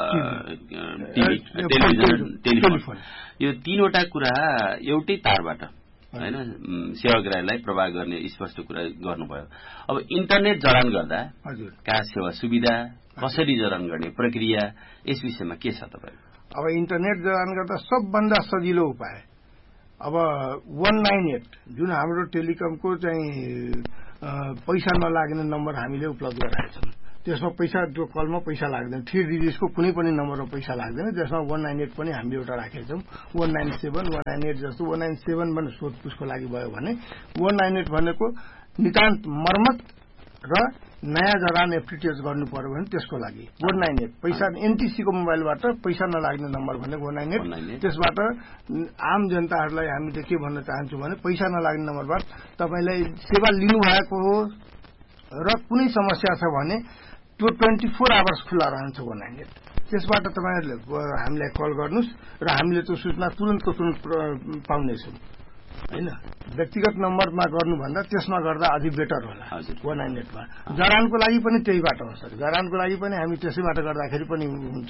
टिभी टेलिभिजन टेलिफोन यो तीनवटा कुरा एउटै तारबाट होइन सेवाग्राहीलाई प्रवाह गर्ने स्पष्ट कुरा गर्नुभयो। अब इन्टरनेट जडान गर्दा का सेवा सुविधा कसरी जडान गर्ने प्रक्रिया यस विषयमा के छ तपाईँ? अब इन्टरनेट जडान गर्दा सबभन्दा सजिलो उपाय अब वन नाइन एट जुन हाम्रो टेलिकमको चाहिँ पैसा नलाग्ने नम्बर हामीले उपलब्ध गराएका छौँ। त्यसमा पैसा त्यो कलमा पैसा लाग्दैन, थ्री डिजिटको कुनै पनि नम्बरमा पैसा लाग्दैन। त्यसमा वन नाइन एट पनि हामीले एउटा राखेका छौँ। वन nine seven one nine at जस्तो वन नाइन सेभेन पनि सोधपुछको लागि भयो भने वन नाइन एट भनेको नितान्त मर्मत र नयाँ जडान एफटिटिएच गर्नु पर्यो भने त्यसको लागि वन नाइन एट पैसा एनटिसीको मोबाइलबाट पैसा नलाग्ने नम्बर भनेको वन नाइन एट। त्यसबाट आम जनताहरूलाई हामीले के भन्न चाहन्छौँ भने पैसा नलाग्ने नम्बरबाट तपाईँलाई सेवा लिनुभएको हो र कुनै समस्या छ भने त्यो ट्वेन्टी फोर आवर्स खुल्ला रहन्छ वन नाइन एट। त्यसबाट तपाईँहरूले हामीलाई कल गर्नुहोस् र हामीले त्यो सूचना तुरन्तको तुरन्त पाउनेछौँ होइन। व्यक्तिगत नम्बरमा गर्नुभन्दा त्यसमा गर्दा अझै बेटर होला वन नाइन एटमा। जडानको लागि पनि त्यही बाटो हो सर, जडानको लागि पनि हामी त्यसैबाट गर्दाखेरि पनि हुन्छ।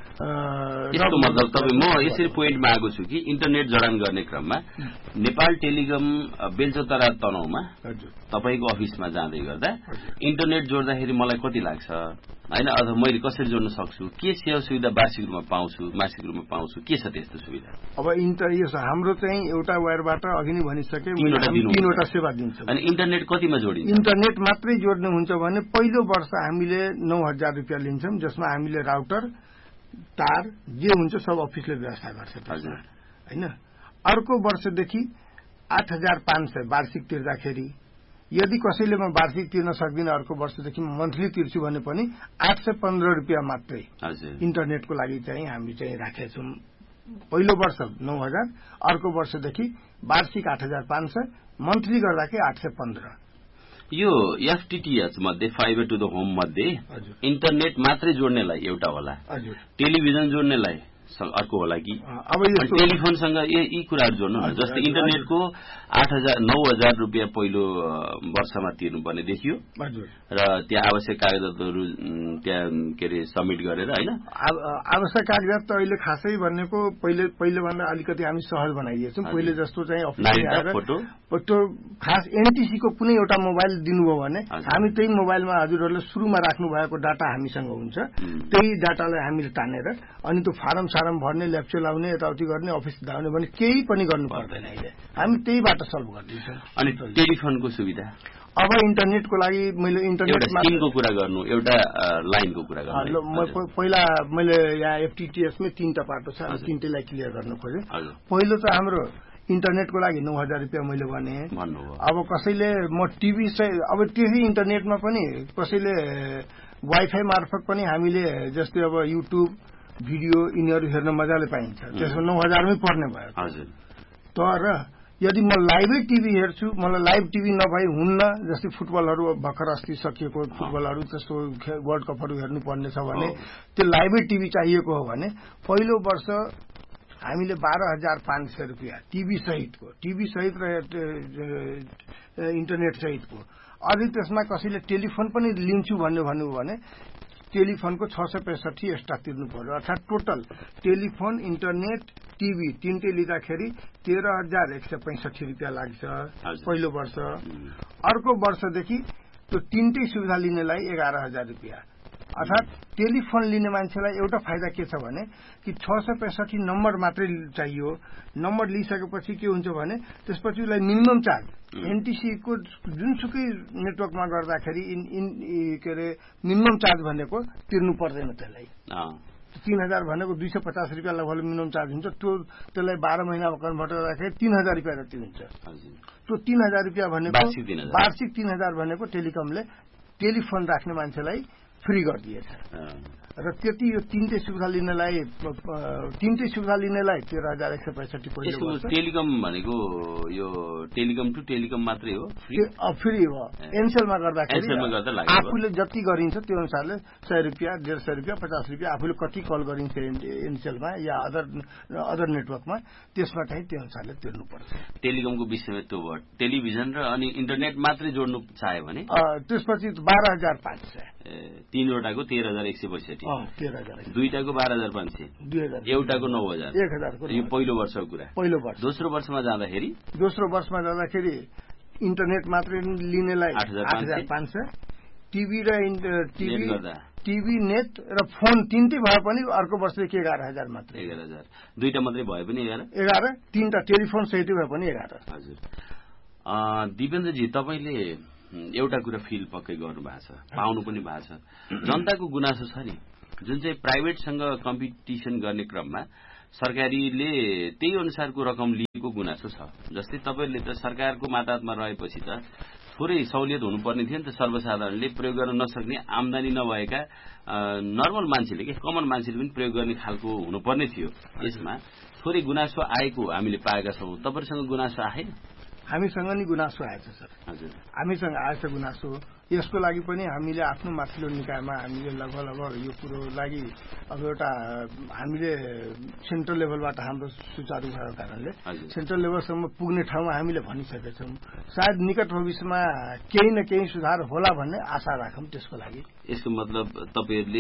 यसको मतलब तपाईँ म यसरी पोइन्टमा आएको छु कि इन्टरनेट जडान गर्ने क्रममा नेपाल टेलिकम बेलचौतारा तनहुमा तपाईँको अफिसमा जाँदै गर्दा इन्टरनेट जोड्दाखेरि मलाई कति लाग्छ होइन अथवा मैले कसरी जोड्न सक्छु, के सेवा सुविधा वार्षिक रूपमा पाउँछु मासिक रूपमा पाउँछु, के छ त्यस्तो सुविधा? अब इन्टर यो हाम्रो चाहिँ एउटा वायरबाट अघि नै भनिसके तीनवटा सेवा दिन्छौँ। अनि इन्टरनेट कतिमा जोडिन्छ? इन्टरनेट मात्रै जोड्नु हुन्छ भने पहिलो वर्ष हामीले नौ हजार रुपियाँ लिन्छौँ, जसमा हामीले राउटर तार जे हुन्छ सब अफिसले व्यवस्था गर्छ होइन। अर्को वर्षदेखि आठ हजार पाँच सय वार्षिक तिर्दाखेरि, यदि कसैले म वार्षिक तिर्न सक्दिनँ अर्को वर्षदेखि मन्थली तिर्छु भने पनि आठ सय पन्ध्र रुपियाँ मात्रै इन्टरनेटको लागि चाहिँ हामी चाहिँ राखेका छौँ। पहिलो वर्ष नौ हजार, अर्को वर्षदेखि वार्षिक आठ हजार पाँच सय, मन्थली गर्दाखेरि आठ सय पन्ध्र। यो एफटिटिएच मध्ये फाइबर टु द होम मध्ये इन्टरनेट मात्रै जोड्नेलाई एउटा होला, टेलिभिजन जोड्नेलाई अर्को होला कि अब टेलिफोनसँग यी कुराहरू जोड्नु न? जस्तै इन्टरनेटको आठ हजार नौ हजार रुपियाँ पहिलो वर्षमा तिर्नुपर्ने देखियो र त्यहाँ आवश्यक कागजातहरू त्यहाँ के अरे सबमिट गरेर होइन। आवश्यक कागजात त अहिले खासै भनेको पहिले पहिलेभन्दा अलिकति हामी सहज बनाइदिएछौँ। पहिले जस्तो चाहिँ अफिसमा फोटो खास एनटिसीको कुनै एउटा मोबाइल दिनुभयो भने हामी त्यही मोबाइलमा हजुरहरूले सुरुमा राख्नु भएको डाटा हामीसँग हुन्छ, त्यही डाटालाई हामीले तानेर अनि त्यो फारम सारम भर्ने, ल्याप्चे लाउने, यताउति गर्ने, अफिस धाउने भने केही पनि गर्नु पर्दैन अहिले, हामी त्यहीबाट सल्भ गरिदिन्छौँ। अनि टेलिफोनको सुविधा अब इन्टरनेटको लागि मैले इन्टरनेटमा सिमको कुरा गर्नु, एउटा लाइनको कुरा गर्नु। पहिला मैले यहाँ एफटिटिएसमै तीनटा पाटो छ, तीनटैलाई क्लियर गर्न खोजेँ। पहिलो त हाम्रो इन्टरनेटको लागि नौ हजार रुपियाँ मैले भने। अब कसैले म टिभी अब टिभी इन्टरनेटमा पनि कसैले वाइफाई मार्फत पनि हामीले जस्तै अब युट्युब भिडियो यिनीहरू हेर्न मजाले पाइन्छ, त्यसमा नौ हजारमै पर्ने भयो। तर यदि म लाइभै टिभी हेर्छु, मलाई लाइभ टिभी नभई हुन्न, जस्तै फुटबलहरू भर्खर अस्ति सकिएको फुटबलहरू त्यस्तो वर्ल्ड कपहरू हेर्नु पर्ने छ भने त्यो लाइभै टिभी चाहिएको हो भने पहिलो वर्ष हामीले बाह्र हजार पाँच सय रुपियाँ टिभी सहितको, टिभी सहित र इन्टरनेट सहितको। अझै त्यसमा कसैले टेलिफोन पनि लिन्छु भन्यो भन्नु भने टेलिफोनको छ सय पैंसठी एक्स्ट्रा तिर्नु पर्यो। अर्थात् टोटल टेलिफोन, इन्टरनेट, टिभी तीनटै लिँदाखेरि तेह्र हजार एक सय पैंसठी रुपियाँ लाग्छ पहिलो वर्ष। अर्को वर्षदेखि त्यो तीनटै सुविधा लिनेलाई एघार हजार रुपियाँ। अर्थात् टेलिफोन लिने मान्छेलाई एउटा फाइदा के छ भने कि छ सय पैंसठी नम्बर मात्रै चाहियो। नम्बर लिइसकेपछि के हुन्छ भने त्यसपछि उसलाई मिनिमम चार्ज एनटिसीको जुनसुकै नेटवर्कमा गर्दाखेरि इन इन के अरे मिनिमम चार्ज भनेको तिर्नु पर्दैन त्यसलाई। तीन हजार भनेको दुई सय पचास रुपियाँ लगभग मिनिमम चार्ज हुन्छ। त्यो त्यसलाई बाह्र महिनामा कन्भर्ट गर्दाखेरि तीन हजार रुपियाँ जति हुन्छ। त्यो तीन हजार रुपियाँ भनेको वार्षिक तीन हजार भनेको टेलिकमले टेलिफोन राख्ने मान्छेलाई फ्री गरिदिएछ र त्यति यो तीनटै सुविधा लिनलाई तीनटै सुविधा लिनलाई तेह्र हजार एक सय पैँसठी पहिलो वर्ष। टेलिकम भनेको यो टेलिकम टु टेलिकम मात्रै हो, फ्री हो। एनसेलमा गर्दाखेरि आफूले जति गरिन्छ त्यो अनुसारले सय रुपियाँ डेढ सय रुपियाँ पचास रुपियाँ आफूले कति कल गरिन्छ एनसेलमा या अदर अदर नेटवर्कमा त्यसमा चाहिँ त्यो अनुसारले तिर्नुपर्छ। टेलिकमको विषयमा त्यो भयो। टेलिभिजन र अनि इन्टरनेट मात्रै जोड्नु चाह्यो भने त्यसपछि बाह्र हजार पाँच सय तीनवटाको तेह्र हजार एक सय पैँसठी दुईटाको बाह्र हजार पाँच सय एउटाको नौ हजार एक हजार यो पहिलो वर्षको कुरा। पहिलो वर्ष। दोस्रो वर्षमा जाँदाखेरि दोस्रो वर्षमा जाँदाखेरि इन्टरनेट मात्रै लिनेलाई आठ हजार पाँच सय टिभी र टिभी टिभी नेट र फोन तिनटै भए पनि अर्को वर्षदेखि एघार हजार मात्रै। एघार हजार दुईटा मात्रै भए पनि एघार एघार तीनटा टेलिफोन सहित भए पनि एघार। हजुर दिपेन्द्रजी तपाईँले एउटा कुरा फिल पक्कै गर्नु भएको छ, पाउनु पनि भएको छ। जनताको गुनासो छ नि जुन चाहिँ प्राइभेटसँग कम्पिटिसन गर्ने क्रममा सरकारीले त्यही अनुसारको रकम लिएको गुनासो छ। जस्तै तपाईँले त सरकारको माताहतमा रहेपछि त थोरै सहुलियत हुनुपर्ने थियो नि त। सर्वसाधारणले प्रयोग गर्न नसक्ने आमदानी नभएका नर्मल मान्छेले के कमन मान्छेले पनि प्रयोग गर्ने खालको हुनुपर्ने थियो। यसमा थोरै गुनासो आएको हामीले पाएका छौँ। तपाईँहरूसँग गुनासो आएन? हामीसँग नि गुनासो आएछ सर। हजुर हामीसँग आएछ गुनासो। यसको लागि पनि हामीले आफ्नो माथिल्लो निकायमा हामीले लगभग लगभग यो कुरो लागि अब एउटा हामीले सेन्ट्रल लेभलबाट हाम्रो सुचारू भएको कारणले सेन्ट्रल लेभलसम्म पुग्ने ठाउँमा हामीले भनिसकेका छौँ। सायद निकट भविष्यमा केही न केही सुधार होला भन्ने आशा राखौँ। त्यसको लागि यसको मतलब तपाईँहरूले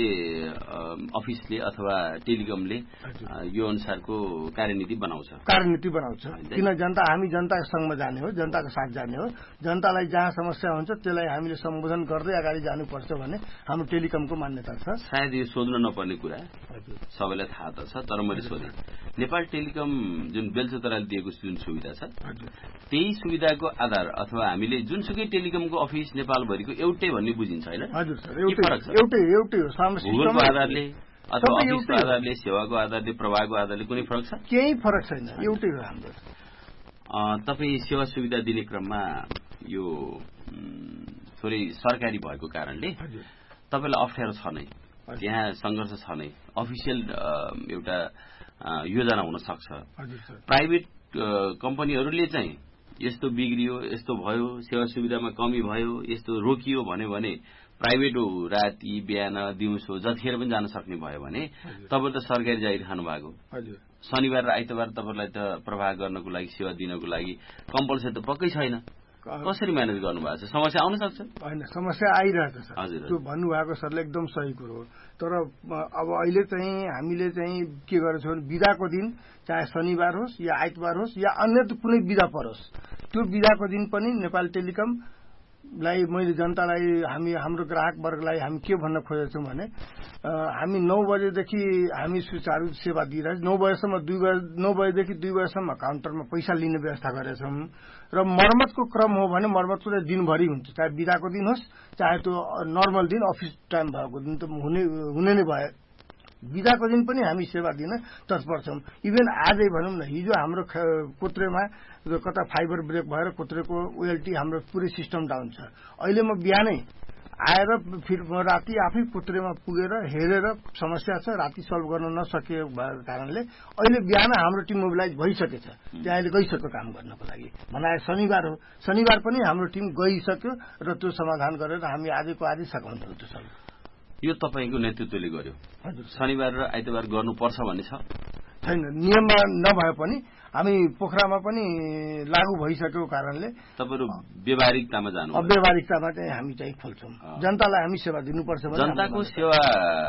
अफिसले अथवा टेलिकमले यो अनुसारको कार्यनीति बनाउँछ कार्यनीति बनाउँछ किन जनता हामी जनताको संगमा जाने हो, जनताको साथ जाने हो। जनतालाई जहाँ समस्या हुन्छ त्यसलाई हामीले सम्बोधन गर्दै अगाडि जानुपर्छ भन्ने हाम्रो टेलिकमको मान्यता छ। सायद यो सोध्नु नपर्ने कुरा सबैलाई थाहा त छ, तर मैले सोधेँ नेपाल टेलिकम जुन बेलचोतराले दिएको जुन सुविधा छ त्यही सुविधाको आधार अथवा हामीले जुनसुकै टेलिकमको अफिस नेपालभरिको एउटै भन्ने बुझिन्छ होइन? हजुर सर, एउटै एउटै हो। भूगोलको आधारले अथवा अफिसको आधारले सेवाको आधारले प्रभावको आधारले कुनै फरक छ? केही फरक छैन, एउटै हो हाम्रो। तपाईँ सेवा सुविधा दिने क्रममा यो थोरै सरकारी भएको कारणले तपाईँलाई अप्ठ्यारो छ नै, त्यहाँ सङ्घर्ष छ नै, अफिसियल एउटा योजना हुन सक्छ। प्राइभेट कम्पनीहरूले चाहिँ यस्तो बिग्रियो यस्तो भयो सेवा सुविधामा कमी भयो यस्तो रोकियो भन्यो भने प्राइभेट हो राति बिहान दिउँसो जतिखेर पनि जान सक्ने भयो भने तपाईँ त सरकारी जागिर खानु भएको। शनिबार र आइतबार तपाईँलाई त प्रवाह गर्नको लागि सेवा दिनको लागि कम्पलसरी त पक्कै छैन। कसरी म्यानेज गर्नुभएको छ? समस्या आउन सक्छ? होइन, समस्या आइरहेछ सर। त्यो भन्नुभएको सरले एकदम सही कुरो हो। तर अब अहिले चाहिँ हामीले चाहिँ के गरेको छौँ भने बिदाको दिन चाहे शनिबार होस् या आइतबार होस् या अन्य कुनै बिदा परोस् त्यो बिदाको दिन पनि नेपाल टेलिकम लाई मैले जनतालाई हामी हाम्रो ग्राहक वर्गलाई हामी के भन्न खोजेछौँ भने हामी नौ बजेदेखि हामी सुचारू सेवा दिइरहेछौँ। नौ बजेसम्म दुई बजे नौ बजेदेखि दुई बजेसम्म काउन्टरमा पैसा लिने व्यवस्था गरेछौँ र मर्मतको क्रम हो भने मर्मतको चाहिँ दिनभरि हुन्छ, चाहे बिदाको दिन होस् चाहे त्यो नर्मल दिन अफिस टाइम भएको दिन त हुने हुने नै भयो। बिदाको दिन पनि हामी सेवा दिन तत्पर छौँ। इभन आजै भनौँ न हिजो हाम्रो कोत्रेमा कता फाइबर ब्रेक भएर कोत्रेको ओएलटी हाम्रो पुरै सिस्टम डाउन छ। अहिले म बिहानै आएर फेरि राति आफै कोत्रेमा पुगेर हेरेर समस्या छ राति सल्भ गर्न नसके भएको कारणले अहिले बिहान हाम्रो टिम मोबिलाइज भइसकेछ, त्यहाँ अहिले गइसक्यो काम गर्नको लागि। भनाए शनिबार हो, शनिबार पनि हाम्रो टिम गइसक्यो र त्यो समाधान गरेर हामी आजको आजै सघाउँछौँ। त्यो सब यो तपाईँको नेतृत्वले गर्यो। शनिबार र आइतबार गर्नुपर्छ भन्ने छ छैन, नियममा नभए पनि हामी पोखरामा पनि लागू भइसकेको कारणले तपाईँहरू व्यवहारिकतामा जानु व्यवहारिकतामा चाहिँ हामी चाहिँ खोल्छौँ। जनतालाई हामी सेवा दिनुपर्छ भने जनताको सेवा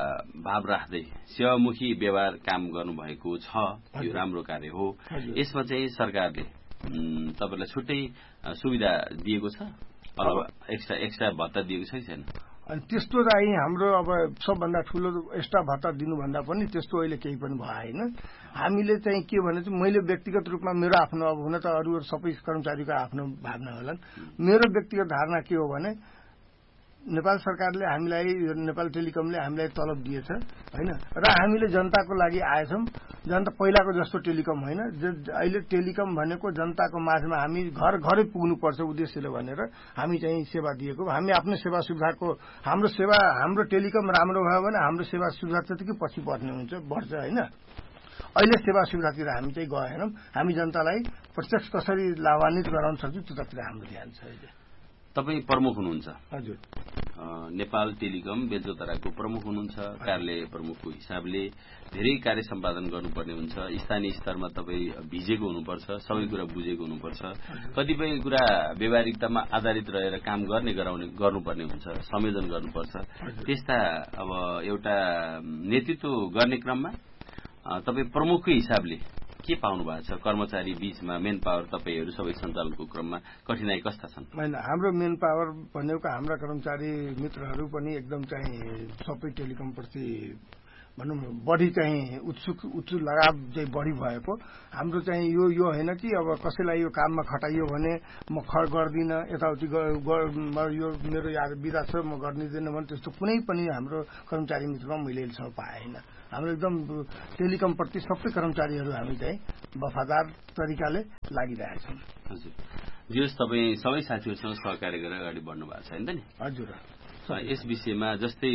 भाव राख्दै सेवामुखी व्यवहार काम गर्नुभएको छ, यो राम्रो कार्य हो। यसमा चाहिँ सरकारले तपाईँलाई छुट्टै सुविधा दिएको छ, एक्स्ट्रा एक्स्ट्रा भत्ता दिएको छ कि छैन? अनि त्यस्तो चाहिँ हाम्रो अब सबभन्दा ठुलो एक्स्ट्रा भत्ता दिनुभन्दा पनि त्यस्तो अहिले केही पनि भएन। हामीले चाहिँ के भने चाहिँ मैले व्यक्तिगत रूपमा मेरो आफ्नो अब हुन त अरू सबै कर्मचारीको आफ्नो भावना होलान्, मेरो व्यक्तिगत धारणा के हो भने नेपाल सरकारले हामीलाई नेपाल टेलिकमले हामीलाई तलब दिएछ होइन र हामीले जनताको लागि आएछौँ। जनता पहिलाको जस्तो टेलिकम होइन, अहिले टेलिकम भनेको जनताको माझमा हामी घर घरै पुग्नुपर्छ उद्देश्यले भनेर हामी चाहिँ सेवा दिएको। हामी आफ्नो सेवा सुविधाको हाम्रो सेवा हाम्रो टेलिकम राम्रो भयो भने हाम्रो सेवा सुविधा त्यतिकै पछि बढ्ने हुन्छ बढ्छ होइन। अहिले सेवा सुविधातिर हामी चाहिँ गएनौँ। हामी जनतालाई प्रत्यक्ष कसरी लाभान्वित गराउन सक्छौँ त्यतातिर हाम्रो ध्यान छ। अहिले तपाईँ प्रमुख हुनुहुन्छ। हजुर, नेपाल टेलिकम बेलचौताराको प्रमुख हुनुहुन्छ। कार्यालय प्रमुखको हिसाबले धेरै कार्य सम्पादन गर्नुपर्ने हुन्छ। स्थानीय स्तरमा तपाईँ भिजेको हुनुपर्छ, सबै कुरा बुझेको हुनुपर्छ। कतिपय कुरा व्यवहारिकतामा आधारित रहेर काम गर्ने गराउने गर्नुपर्ने हुन्छ, संयोजन गर्नुपर्छ। त्यस्ता अब एउटा नेतृत्व गर्ने क्रममा तपाईँ प्रमुखकै हिसाबले के पाउनु भएको छ? कर्मचारी बीचमा मेन पावर तपाईँहरू सबै सञ्चालनको क्रममा कठिनाई कस्ता छन्? होइन, हाम्रो मेन पावर भनेको हाम्रा कर्मचारी मित्रहरू पनि एकदम चाहिँ सबै टेलिकमप्रति भनौँ बढी चाहिँ उत्सुक उत्सुक लगाव चाहिँ बढी भएको। हाम्रो चाहिँ यो यो होइन कि अब कसैलाई यो काममा खटाइयो भने म खर गर्दिनँ, यताउति यो मेरो यार बिदा छ म गर्दिनँ भने त्यस्तो कुनै पनि हाम्रो कर्मचारी मित्रमा मैले अहिलेसम्म पाएन। हाम्रो एकदम टेलिकमप्रति सबै कर्मचारीहरू हामी चाहिँ वफादार तरिकाले लागिरहेछौँ। हजुर, जस तपाईँ सबै साथीहरूसँग सहकार्य गरेर अगाडि बढ्नु भएको छ नि त नि? हजुर, यस विषयमा जस्तै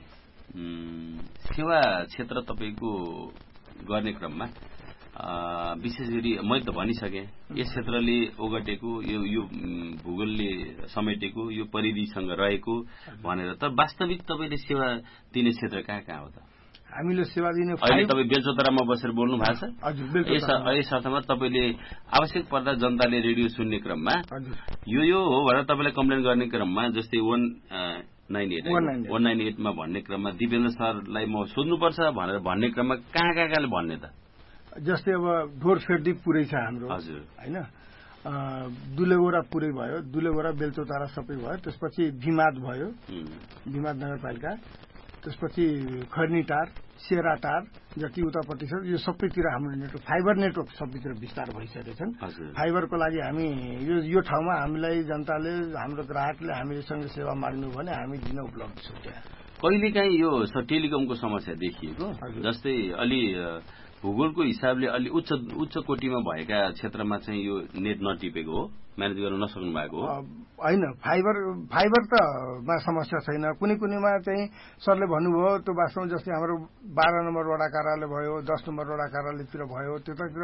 सेवा क्षेत्र तपाईँको गर्ने क्रममा विशेष गरी मैले त भनिसकेँ यस क्षेत्रले ओगटेको यो यो भूगोलले समेटेको यो परिधिसँग रहेको भनेर, तर वास्तविक तपाईँले सेवा दिने क्षेत्र कहाँ कहाँ हो त? हामीले सेवा दिने अहिले तपाईँ बेलचौतारामा बसेर बोल्नु भएको छ। हजुर, यस अर्थमा तपाईँले आवश्यक पर्दा जनताले रेडियो सुन्ने क्रममा यो यो हो भनेर तपाईँलाई कम्प्लेन गर्ने क्रममा जस्तै one nine at one nine एटमा भन्ने क्रममा दिपेन्द्र सरलाई म सोध्नुपर्छ भनेर भन्ने क्रममा कहाँ कहाँ कहाँले भन्ने त? जस्तै अब ढोर फेर्दी पुरै छ हाम्रो हजुर होइन, दुलेगोरा पुरै भयो, दुलेगोरा बेलचौतारा सबै भयो। त्यसपछि भिमाद भयो, भिमाद नगरपालिका, त्यसपछि खर्नीटार, सेराटार जति उतापट्टि छ यो सबैतिर हाम्रो नेटवर्क फाइबर नेटवर्क सबैतिर विस्तार भइसकेछन्। फाइबरको लागि हामी यो यो ठाउँमा हामीलाई जनताले हाम्रो ग्राहकले हामीसँग सेवा माग्नु भने हामी दिन उपलब्ध छौँ। कहिलेकाहीँ यो टेलिकमको समस्या देखिएको जस्तै अलि भूगोलको हिसाबले अलि उच्च उच्च कोटीमा भएका क्षेत्रमा चाहिँ यो नेट नटिपेको हो, म्यानेज गर्न नसक्नु भएको हो? होइन, फाइबर फाइबर त मा समस्या छैन। कुनै कुनैमा चाहिँ सरले भन्नुभयो त्यो वास्तवमा जस्तै हाम्रो बाह्र नम्बर वडा कार्यालय भयो, दस नम्बर वडा कार्यालयतिर भयो, त्यतातिर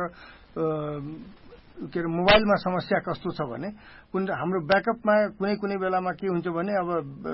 के अरे मोबाइलमा समस्या कस्तो छ भने कुन हाम्रो ब्याकअपमा कुनै कुनै बेलामा के हुन्छ भने अब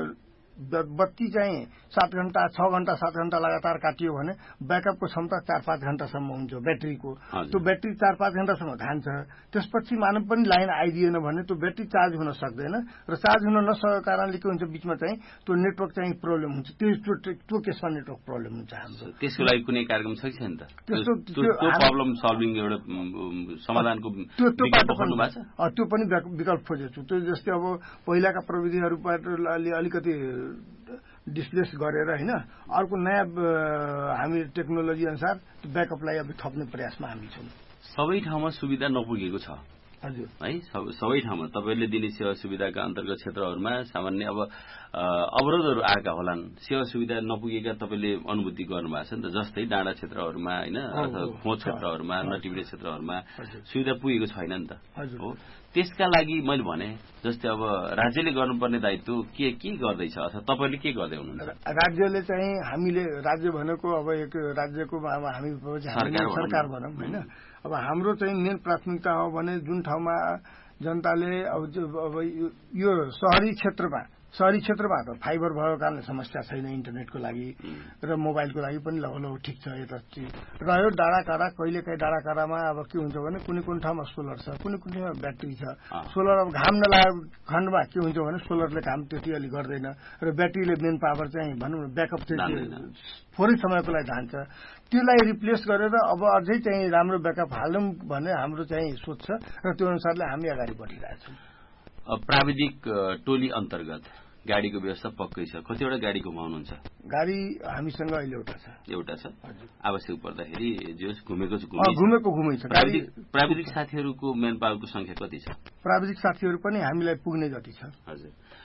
बत्ती चाहिँ सात घण्टा छ घण्टा सात घण्टा लगातार काटियो भने ब्याकअपको क्षमता चार पाँच घण्टासम्म हुन्छ ब्याट्रीको। त्यो ब्याट्री चार पाँच घण्टासम्म खान्छ। त्यसपछि मानव पनि लाइन आइदिएन भने त्यो ब्याट्री चार्ज हुन सक्दैन र चार्ज हुन नसकेको कारणले के हुन्छ बिचमा चाहिँ त्यो नेटवर्क चाहिँ प्रब्लम हुन्छ। त्यो त्यो केसमा नेटवर्क प्रब्लम हुन्छ हाम्रो। त्यसको लागि कुनै कार्यक्रम छ कि छैन त? त्यो प्रब्लम सल्भिङ एउटा समाधानको विकल्प खोज्नु भएको छ? त्यो पनि विकल्प खोजेको छु। त्यो जस्तै अब पहिलाका प्रविधिहरूबाट अलिकति डिस्प्लेस गरेर होइन अर्को नयाँ हामी टेक्नोलोजी अनुसार ब्याकअपलाई अब थप्ने प्रयासमा हामी छौँ। सबै ठाउँमा सुविधा नपुगेको छ हजुर है। सबै ठाउँमा तपाईँले दिने सेवा सुविधाका अन्तर्गत क्षेत्रहरूमा सामान्य अब अवरोधहरू आएका होलान्। सेवा सुविधा नपुगेका तपाईँले अनुभूति गर्नुभएको छ नि त, जस्तै डाँडा क्षेत्रहरूमा होइन अथवा खोज क्षेत्रहरूमा नटिप्ने क्षेत्रहरूमा सुविधा पुगेको छैन नि त हो। त्यसका लागि मैले भने जस्तै अब राज्यले गर्नुपर्ने दायित्व के के गर्दैछ अथवा तपाईँले के गर्दै हुनुहुन्छ? राज्यले चाहिँ हामीले राज्य भनेको अब एक राज्यको अब हामी सरकार भनौँ होइन। अब हाम्रो चाहिँ मेन प्राथमिकता हो भने जुन ठाउँमा जनताले अब अब यो शहरी क्षेत्रमा शहरी क्षेत्रमा त फाइबर भएको कारणले समस्या छैन इन्टरनेटको लागि र मोबाइलको लागि पनि लगभग ठिक छ। यता रह्यो डाँडा काँडा कहिलेकाहीँ डाँडा काँडामा अब के हुन्छ भने कुनै कुनै ठाउँमा सोलर छ, कुनै कुनै ठाउँमा ब्याट्री छ। सोलर अब घाम नलागेको खण्डमा के हुन्छ भने सोलरले काम त्यति अलि गर्दैन र ब्याट्रीले मेन पावर चाहिँ भनौँ न ब्याकअप चाहिँ थोरै समयको लागि जान्छ। त्यसलाई रिप्लेस गरेर अब अझै चाहिँ राम्रो ब्याकअप हालौँ भन्ने हाम्रो चाहिँ सोच छ र त्यो अनुसारले हामी अगाडि बढिरहेछौँ। प्राविधिक टोली अन्तर्गत गाडीको व्यवस्था पक्कै छ। कतिवटा गाडी घुमाउनुहुन्छ? गाडी हामीसँग अहिले एउटा छ। एउटा छ। आवश्यक पर्दाखेरि जो घुमेको छ घुमेको घुमै छ। प्राविधिक साथीहरूको मेन पावरको संख्या कति छ? प्राविधिक साथीहरू पनि हामीलाई पुग्ने जति छ। हजुर,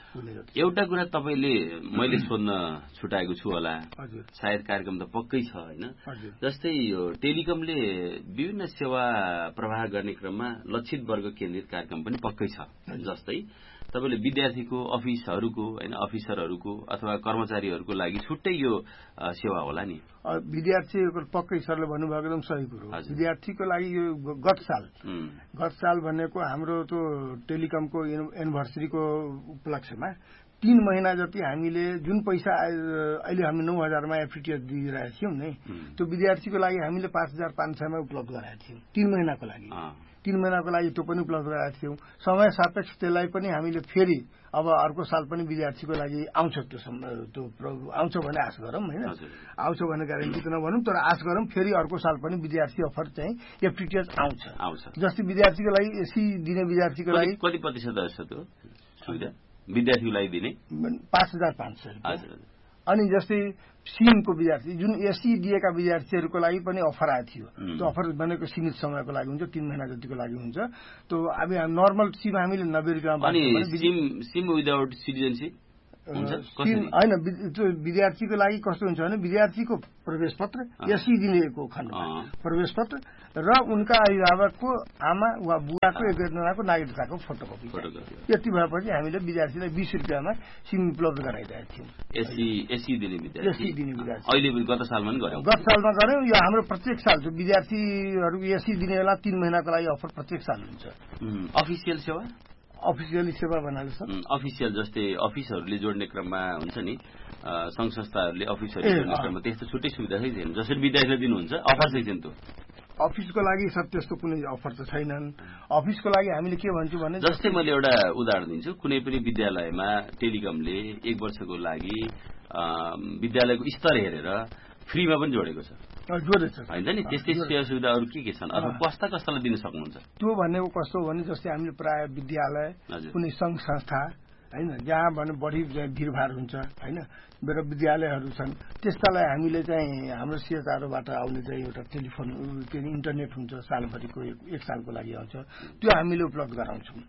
एउटा कुरा तपाईँले मैले सोध्न छुटाएको छु होला, सायद कार्यक्रम त पक्कै छ होइन, जस्तै यो टेलिकमले विभिन्न सेवा प्रवाह गर्ने क्रममा लक्षित वर्ग केन्द्रित कार्यक्रम पनि पक्कै छ। जस्तै तपाईँले विद्यार्थीको, अफिसहरूको होइन, अफिसरहरूको अथवा कर्मचारीहरूको लागि छुट्टै यो सेवा होला नि? विद्यार्थीको पक्कै सरले भन्नुभएको एकदम सही कुरो। विद्यार्थीको लागि यो गत साल गत साल भनेको हाम्रो त्यो टेलिकमको एनिभर्सरीको उपलक्ष्यमा तीन महिना जति हामीले जुन पैसा अहिले हामी नौ हजारमा एफिटिएस दिइरहेका थियौँ नि, त्यो विद्यार्थीको लागि हामीले पाँच हजार पाँच सयमा उपलब्ध गराएका थियौँ तीन महिनाको लागि। तीन महिनाको लागि त्यो पनि उपलब्ध गराएका थियौँ। समय सापेक्ष त्यसलाई पनि हामीले फेरि अब अर्को साल पनि विद्यार्थीको लागि आउँछ, त्यो त्यो आउँछ भने आश गरौँ होइन, आउँछ भने ग्यारेन्टी त नभनौँ, तर आश गरौँ फेरि अर्को साल पनि विद्यार्थी अफर चाहिँ एफटिटिएस आउँछ आउँछ जस्तै विद्यार्थीको लागि एसी दिने विद्यार्थीको लागि कति प्रतिशत छ त्यो सुविधा विद्यार्थीको लागि दिने? पाँच हजार पाँच सय रुपियाँ। अनि जस्तै सिमको विद्यार्थी जुन एसी दिएका विद्यार्थीहरूको लागि पनि अफर आएको थियो, त्यो अफर भनेको सीमित समयको लागि हुन्छ, तीन महिना जतिको लागि हुन्छ। त्यो अब नर्मल सिम हामीले नब्बे रुपियाँमा सिम विदाउट सिटिजनसिप होइन, त्यो विद्यार्थीको लागि कस्तो हुन्छ भने विद्यार्थीको प्रवेश पत्र, एसी दिनेको खण्डमा प्रवेश पत्र र उनका अभिभावकको आमा वा बुवाको एकजनाको नागरिकताको फोटोकपी, यति भएपछि हामीले विद्यार्थीलाई बीस रुपियाँमा सिम उपलब्ध गराइरहेका थियौँ। एसी एसी दिने विद्यार्थी एसी दिने विद्यार्थी अहिले गत सालमा पनि गऱ्यौँ गत सालमा गऱ्यौँ। यो हाम्रो प्रत्येक साल जो विद्यार्थीहरू एसी दिने बेला तीन महिनाको लागि अफर प्रत्येक साल हुन्छ। अफिसियल सेवा अफिसियली सेवा बनाएको छ। अफिसियल जस्तै अफिसहरूले जोड्ने क्रममा हुन्छ नि, संघ संस्थाहरूले अफिसहरूले जोड्ने क्रममा त्यस्तो छुट्टै सुविधा चाहिँ छैन जसरी विद्यार्थीलाई दिनुहुन्छ अफर चाहिँ छैन। त्यो अफिसको लागि सर त्यस्तो कुनै अफर त छैनन्। अफिसको लागि हामीले के भन्छौँ भने जस्तै मैले एउटा उदाहरण दिन्छु, कुनै पनि विद्यालयमा टेलिकमले एक वर्षको लागि विद्यालयको स्तर हेरेर फ्रीमा पनि जोडेको छ होइन नि? त्यस्तै सेवा सुविधाहरू के के छन् अथवा कस्ता कस्तालाई दिन सक्नुहुन्छ? त्यो भनेको कस्तो हो भने जस्तै हामीले प्राय विद्यालय, कुनै संघ संस्था होइन, जहाँ भने बढी भिडभाड हुन्छ होइन, मेरो विद्यालयहरू छन्, त्यस्तालाई हामीले चाहिँ हाम्रो सिएचआरओबाट आउने चाहिँ एउटा टेलिफोन के इन्टरनेट हुन्छ, सालभरिको एक सालको लागि आउँछ, त्यो हामीले उपलब्ध गराउँछौँ।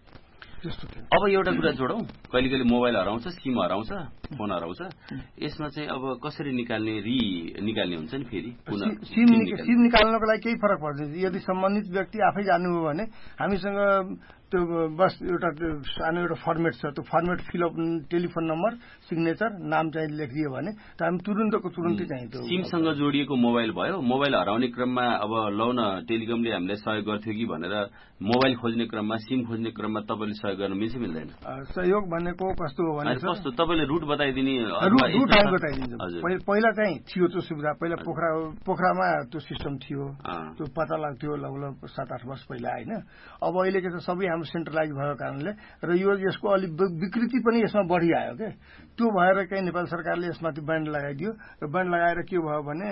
अब एउटा कुरा जोडौँ, कहिले कहिले मोबाइल हराउँछ, सिम हराउँछ, फोन हराउँछ, यसमा चाहिँ अब कसरी निकाल्ने रि निकाल्ने हुन्छ नि? फेरि सिम सिम निकाल्नको लागि केही फरक पर्दैन। यदि सम्बन्धित व्यक्ति आफै जानुभयो भने हामीसँग त्यो बस एउटा सानो एउटा फर्मेट छ, त्यो format fill up telephone number, signature, नाम चाहिँ लेखिदियो भने त हामी तुरुन्तको तुरुन्तै चाहिँ त्यो सिमसँग जोडिएको मोबाइल भयो। मोबाइल हराउने क्रममा अब लौ न टेलिकमले हामीलाई सहयोग गर्थ्यो कि भनेर मोबाइल खोज्ने क्रममा, सिम खोज्ने क्रममा तपाईँले सहयोग गर्न मिल्छ मिल्दैन? सहयोग भनेको कस्तो हो भने कस्तो तपाईँले रुट बताइदिने? रुट हामी बताइदिन्छौँ। पहिला चाहिँ थियो त्यो सुविधा, पहिला पोखरा पोखरामा त्यो सिस्टम थियो, त्यो पत्ता लाग्थ्यो लगभग सात आठ वर्ष पहिला होइन। अब अहिले के छ सबै सेन्ट्रलाइज भएको कारणले र यो यसको अलिक विकृति पनि यसमा बढिआयो के, त्यो भएर चाहिँ नेपाल सरकारले यसमाथि ब्यान्ड लगाइदियो र ब्यान्ड लगाएर के भयो भने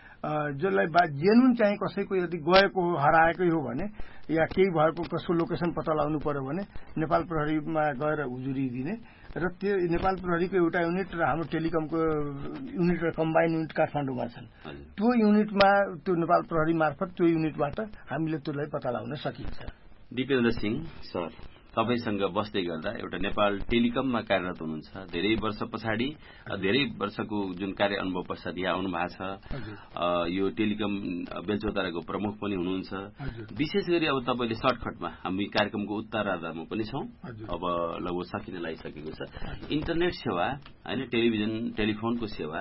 जसलाई जेन्युन चाहिँ कसैको यदि गएको हो, हराएकै हो भने या केही भएको कसको लोकेसन पत्ता लगाउनु पर्यो भने नेपाल प्रहरीमा गएर उजुरी दिने र त्यो नेपाल प्रहरीको एउटा युनिट र हाम्रो टेलिकमको युनिट र कम्बाइन युनिट काठमाडौँमा छन्। त्यो युनिटमा त्यो नेपाल प्रहरी मार्फत त्यो युनिटबाट हामीले त्यसलाई पत्ता लगाउन सकिन्छ। दिपेन्द्र सिंह सर, तपाईँसँग बस्दै गर्दा एउटा नेपाल टेलिकममा कार्यरत हुनुहुन्छ, धेरै वर्ष पछाडि धेरै वर्षको जुन कार्य अनुभव पश्चात यहाँ आउनु भएको छ, यो टेलिकम बेलचौताराको प्रमुख पनि हुनुहुन्छ। विशेष गरी अब तपाईँले सर्टकटमा हामी कार्यक्रमको उत्तरार्धमा पनि छौँ, अब लगभग सकिन लागिसकेको छ। इन्टरनेट सेवा होइन, टेलिभिजन टेलिफोनको सेवा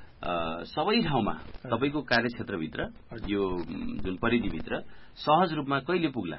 सबै ठाउँमा तपाईँको कार्यक्षेत्रभित्र यो जुन परिधिभित्र सहज रूपमा कहिले पुग्ला?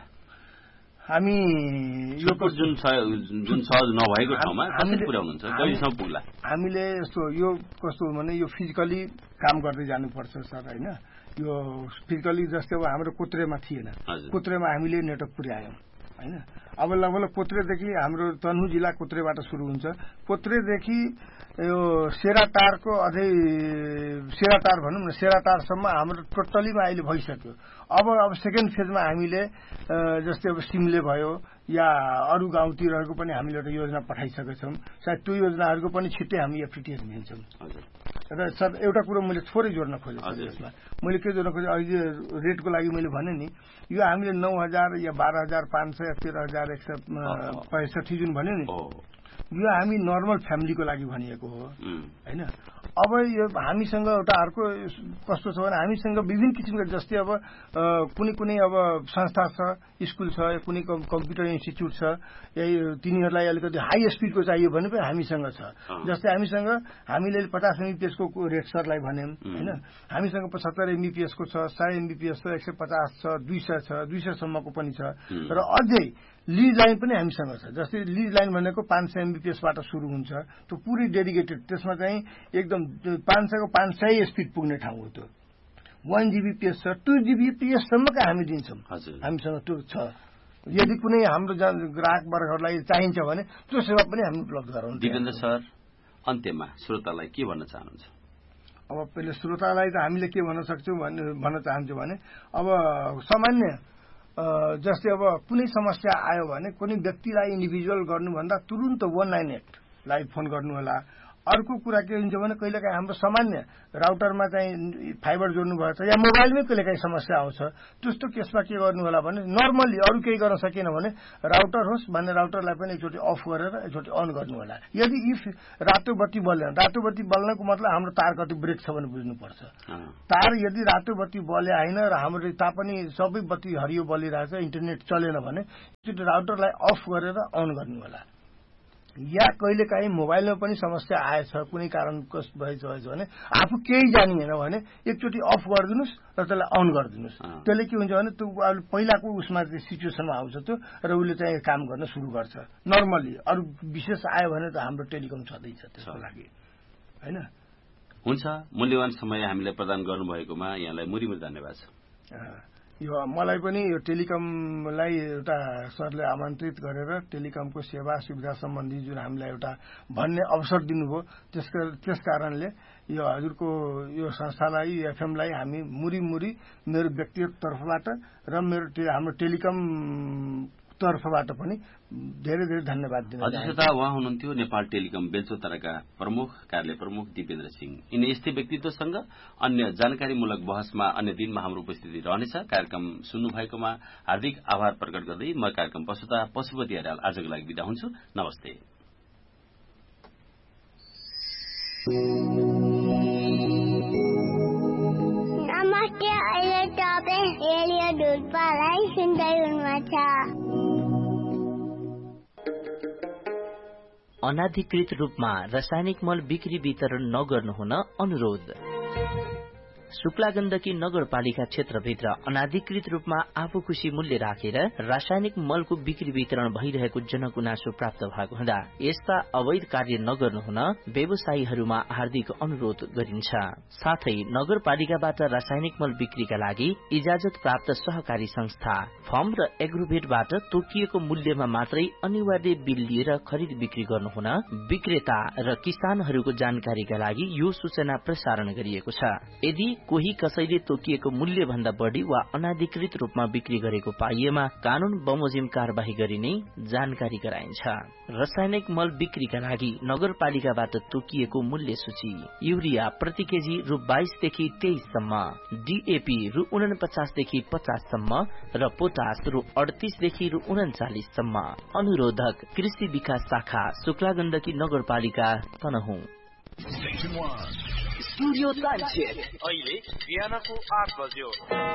हामी यो जुन जुन सहज नभएको ठाउँमा कसरी पुर्याउनुहुन्छ, कहिलेसम्म पुग्ला? हामीले यस्तो यो कस्तो हो भने यो फिजिकली काम गर्दै जानुपर्छ सर होइन। यो फिजिकली जस्तै अब हाम्रो कोत्रेमा थिएन, कोत्रेमा हामीले नेटवर्क पुर्यायौँ होइन। अब लगभग कोत्रेदेखि हाम्रो तनहुँ जिल्ला कोत्रेबाट सुरु हुन्छ, कोत्रेदेखि यो सेराटारको अझै सेराटार भनौँ न, सेराटारसम्म हाम्रो टोटलीमा अहिले भइसक्यो। अब अब सेकेन्ड फेजमा हामीले जस्तै अब सिमले भयो या अरू गाउँतिरहरूको पनि हामीले एउटा योजना पठाइसकेका छौँ, सायद त्यो योजनाहरूको पनि छिट्टै हामी एफटिटिएस दिन्छौँ। र सर एउटा कुरो मैले थोरै जोड्न खोजेँ यसमा, मैले के जोड्न खोजेँ अहिले रेटको लागि मैले भने नि, यो हामीले नौ हजार या बाह्र हजार पाँच सय तेह्र हजार एक सय पैँसठी जुन भन्यो नि, यो हामी नर्मल फ्यामिलीको लागि भनिएको हो हैन। अब यो हामीसँग एउटा अर्को कस्तो छ भने हामीसँग विभिन्न किसिमका जस्तै अब कुनै कुनै अब संस्था छ, स्कुल छ, कुनै कम्प्युटर इन्स्टिच्युट छ, यही तिनीहरूलाई अलिकति हाई स्पिडको चाहियो भने पनि हामीसँग छ। जस्तै हामीसँग हामीले पचास एमबिपिएसको रेक्सरलाई भन्यौं हैन, हामीसँग पचहत्तर एमबिपिएसको छ, सय एमबिपिएस छ, एक सय पचास छ, दुई सय छ, दुई सय सम्मको पनि छ र अझै लिज लाइन पनि हामीसँग छ। जस्तै लिज लाइन भनेको पाँच सय एमबिपिएसबाट सुरु हुन्छ, त्यो पुरै डेडिकेटेड, त्यसमा चाहिँ एकदम पाँच सयको पाँच सय स्पिड पुग्ने ठाउँ हो। त्यो वान जिबिपिएस छ, टू जिबिपिएससम्मका हामी दिन्छौँ, हामीसँग त्यो छ। यदि कुनै हाम्रो ग्राहक वर्गहरूलाई चाहिन्छ भने त्यो सेवा पनि हामी उपलब्ध गराउँछौँ। दिपेन्द्र सर, अन्त्यमा श्रोतालाई के भन्न चाहनुहुन्छ? अब पहिले श्रोतालाई त हामीले के भन्न सक्छौँ भन्न चाहन्छु भने अब सामान्य जस्तै अब कुनै समस्या आयो भने कुनै व्यक्तिलाई इन्डिभिजुअल गर्नुभन्दा तुरुन्त वान नाइन एटलाई फोन गर्नु होला। अर्को कुरा के हुन्छ भने कहिलेकाहीँ हाम्रो सामान्य राउटरमा चाहिँ फाइबर जोड्नु भएको छ या मोबाइलमै कहिलेकाहीँ समस्या आउँछ, त्यस्तो केसमा के गर्नु होला भने नर्मल्ली अरू केही गर्न सकेन भने राउटर होस् भने राउटरलाई पनि एकचोटि अफ गरेर एकचोटि अन गर्नु होला। यदि इफ रातो बत्ती बल्दैन, रातो बत्ती बल्नको मतलब हाम्रो तार कति ब्रेक छ भने बुझ्नुपर्छ। तार यदि रातो बत्ती बले होइन र हाम्रो तापनि सबै बत्ती हरियो बलिरहेछ, इन्टरनेट चलेन भने एकचोटि राउटरलाई अफ गरेर अन गर्नु होला। या कहिलेकाहीँ मोबाइलमा पनि समस्या आएछ, कुनै कारण कस भएछ भने आफू केही जानिएन भने एकचोटि अफ गरिदिनुहोस् र त्यसलाई अन गरिदिनुहोस्। त्यसले के हुन्छ भने त्यो पहिलाको उसमा सिचुएसनमा आउँछ त्यो र उसले चाहिँ काम गर्न सुरु गर्छ। नर्मली अरू विशेष आयो भने त हाम्रो टेलिकम छँदैछ त्यसको लागि हैन। हुन्छ, मूल्यवान समय हामीलाई प्रदान गर्नुभएकोमा यहाँलाई मुरीमुरी धन्यवाद छ। यो मलाई पनि यो टेलिकमलाई एउटा सरले आमन्त्रित गरेर टेलिकमको सेवा सुविधा सम्बन्धी जुन हामीलाई एउटा भन्ने अवसर दिनुभयो, त्यसका त्यस कारणले यो हजुरको यो संस्थालाई एफएमलाई हामी मुरी मुरी मेरो व्यक्तिगत तर्फबाट र मेरो हाम्रो टेलिकम तर्फबाट पनि धेरै धेरै धन्यवाद दिन चाहन्छु। हजुर, उहाँ हुनुहुन्थ्यो नेपाल टेलिकम बेलचौताराका प्रमुख कार्यालय प्रमुख दिपेन्द्र सिंह। यिनै यस्तै व्यक्तित्वसँग अन्य जानकारीमूलक बहसमा अन्य दिनमा हाम्रो उपस्थिति रहनेछ। कार्यक्रम सुन्नु भएकोमा हार्दिक आभार प्रकट गर्दै म कार्यक्रम प्रस्तुता पशुपति अर्याल आजको लागि बिदा हुन्छु। नमस्ते। नमस्ते, अहिले तपाईँ रेडियो ढुल्पालाई सुन्दै हुनुहुन्छ। अनाधिकृत रूपमा रासायनिक मल बिक्री वितरण नगर्नु हुन अनुरोध। शुक्ला गण्डकी नगरपालिका क्षेत्रभित्र अनाधिकृत रूपमा आफू खुशी मूल्य राखेर रासायनिक मलको बिक्री वितरण भइरहेको जनगुनासो प्राप्त भएको हुँदा यस्ता अवैध कार्य नगर्नु हुन व्यवसायीहरूमा हार्दिक अनुरोध गरिन्छ। साथै नगरपालिकाबाट रासायनिक मल बिक्रीका लागि इजाजत प्राप्त सहकारी संस्था फर्म र एग्रोभेटबाट तोकिएको मूल्यमा मात्रै अनिवार्य बिल लिएर खरिद बिक्री गर्नु हुन विक्रेता र किसानहरूको जानकारीका लागि यो सूचना प्रसारण गरिएको छ। यदि कोही कसैले तोकिएको मूल्य भन्दा बढ़ी वा अनाधिकृत रूपमा बिक्री गरेको पाइएमा कानून बमोजिम कार्यवाही गरिने जानकारी गराइन्छ। रासायनिक मल बिक्रीका लागि नगरपालिकाबाट तोकिएको मूल्य सूची: युरिया प्रति केजी रु बाइसदेखि तेइससम्म, डीएपी रु उनपचासदेखि पचाससम्म र पोटास रु अडतीसदेखि रु उन्चालिससम्म। अनुरोधक कृषि विकास शाखा शुक्ला गण्डकी नगरपालिका तनहुँ। स्टुडियो टाइम चेक अहिले बिहानको आठ बज्यो।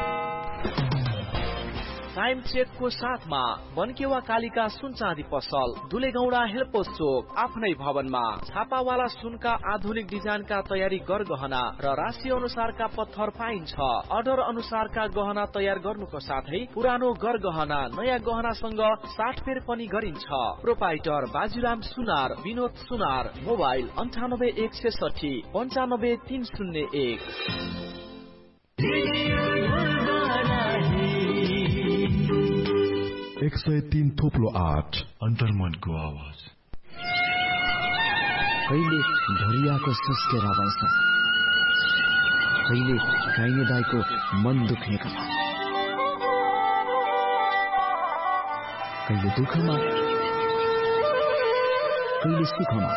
टाइम चेकको साथमा बनकेवा कालिका सुन चाँदी पसल, दुलेगौडा हेलपोस्ट चोक, आफ्नै भवनमा छापावाला सुनका आधुनिक डिजाइनका तयारी गरगहना र राशि अनुसारका पत्थर पाइन्छ। अर्डर अनुसारका गहना तयार गर्नुको साथै पुरानो गरगहना नयाँ गहनासँग साटफेर पनि गरिन्छ। प्रोपाइटर बाजुराम सुनार, विनोद सुनार। मोबाइल अन्ठानब्बे एक छेसठी पञ्चानब्बे तीन शून्य एक। एक सय तीन थोप्लो आठ अन्तर्मनको आवाज। कहिले ढरियाको सुस्केर बन्छ, कहिले काइने दाइको मन दुख्ने कथा, कहिले दुःखमा कहिले सुखमा।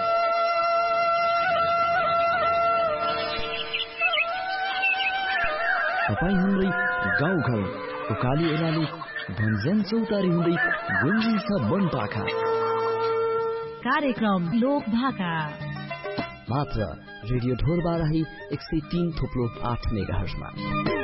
तपाईँ हाम्रै गाउँघर उकाली ओह्राली भन्ज्याङ चौतारी हुँदै गुन्जिन्छ वन पाखा। कार्यक्रम लोक भाका मात्र रेडियो ढोर बाराही एक सय तीन थुप्लो आठ मेगा हर्जमा।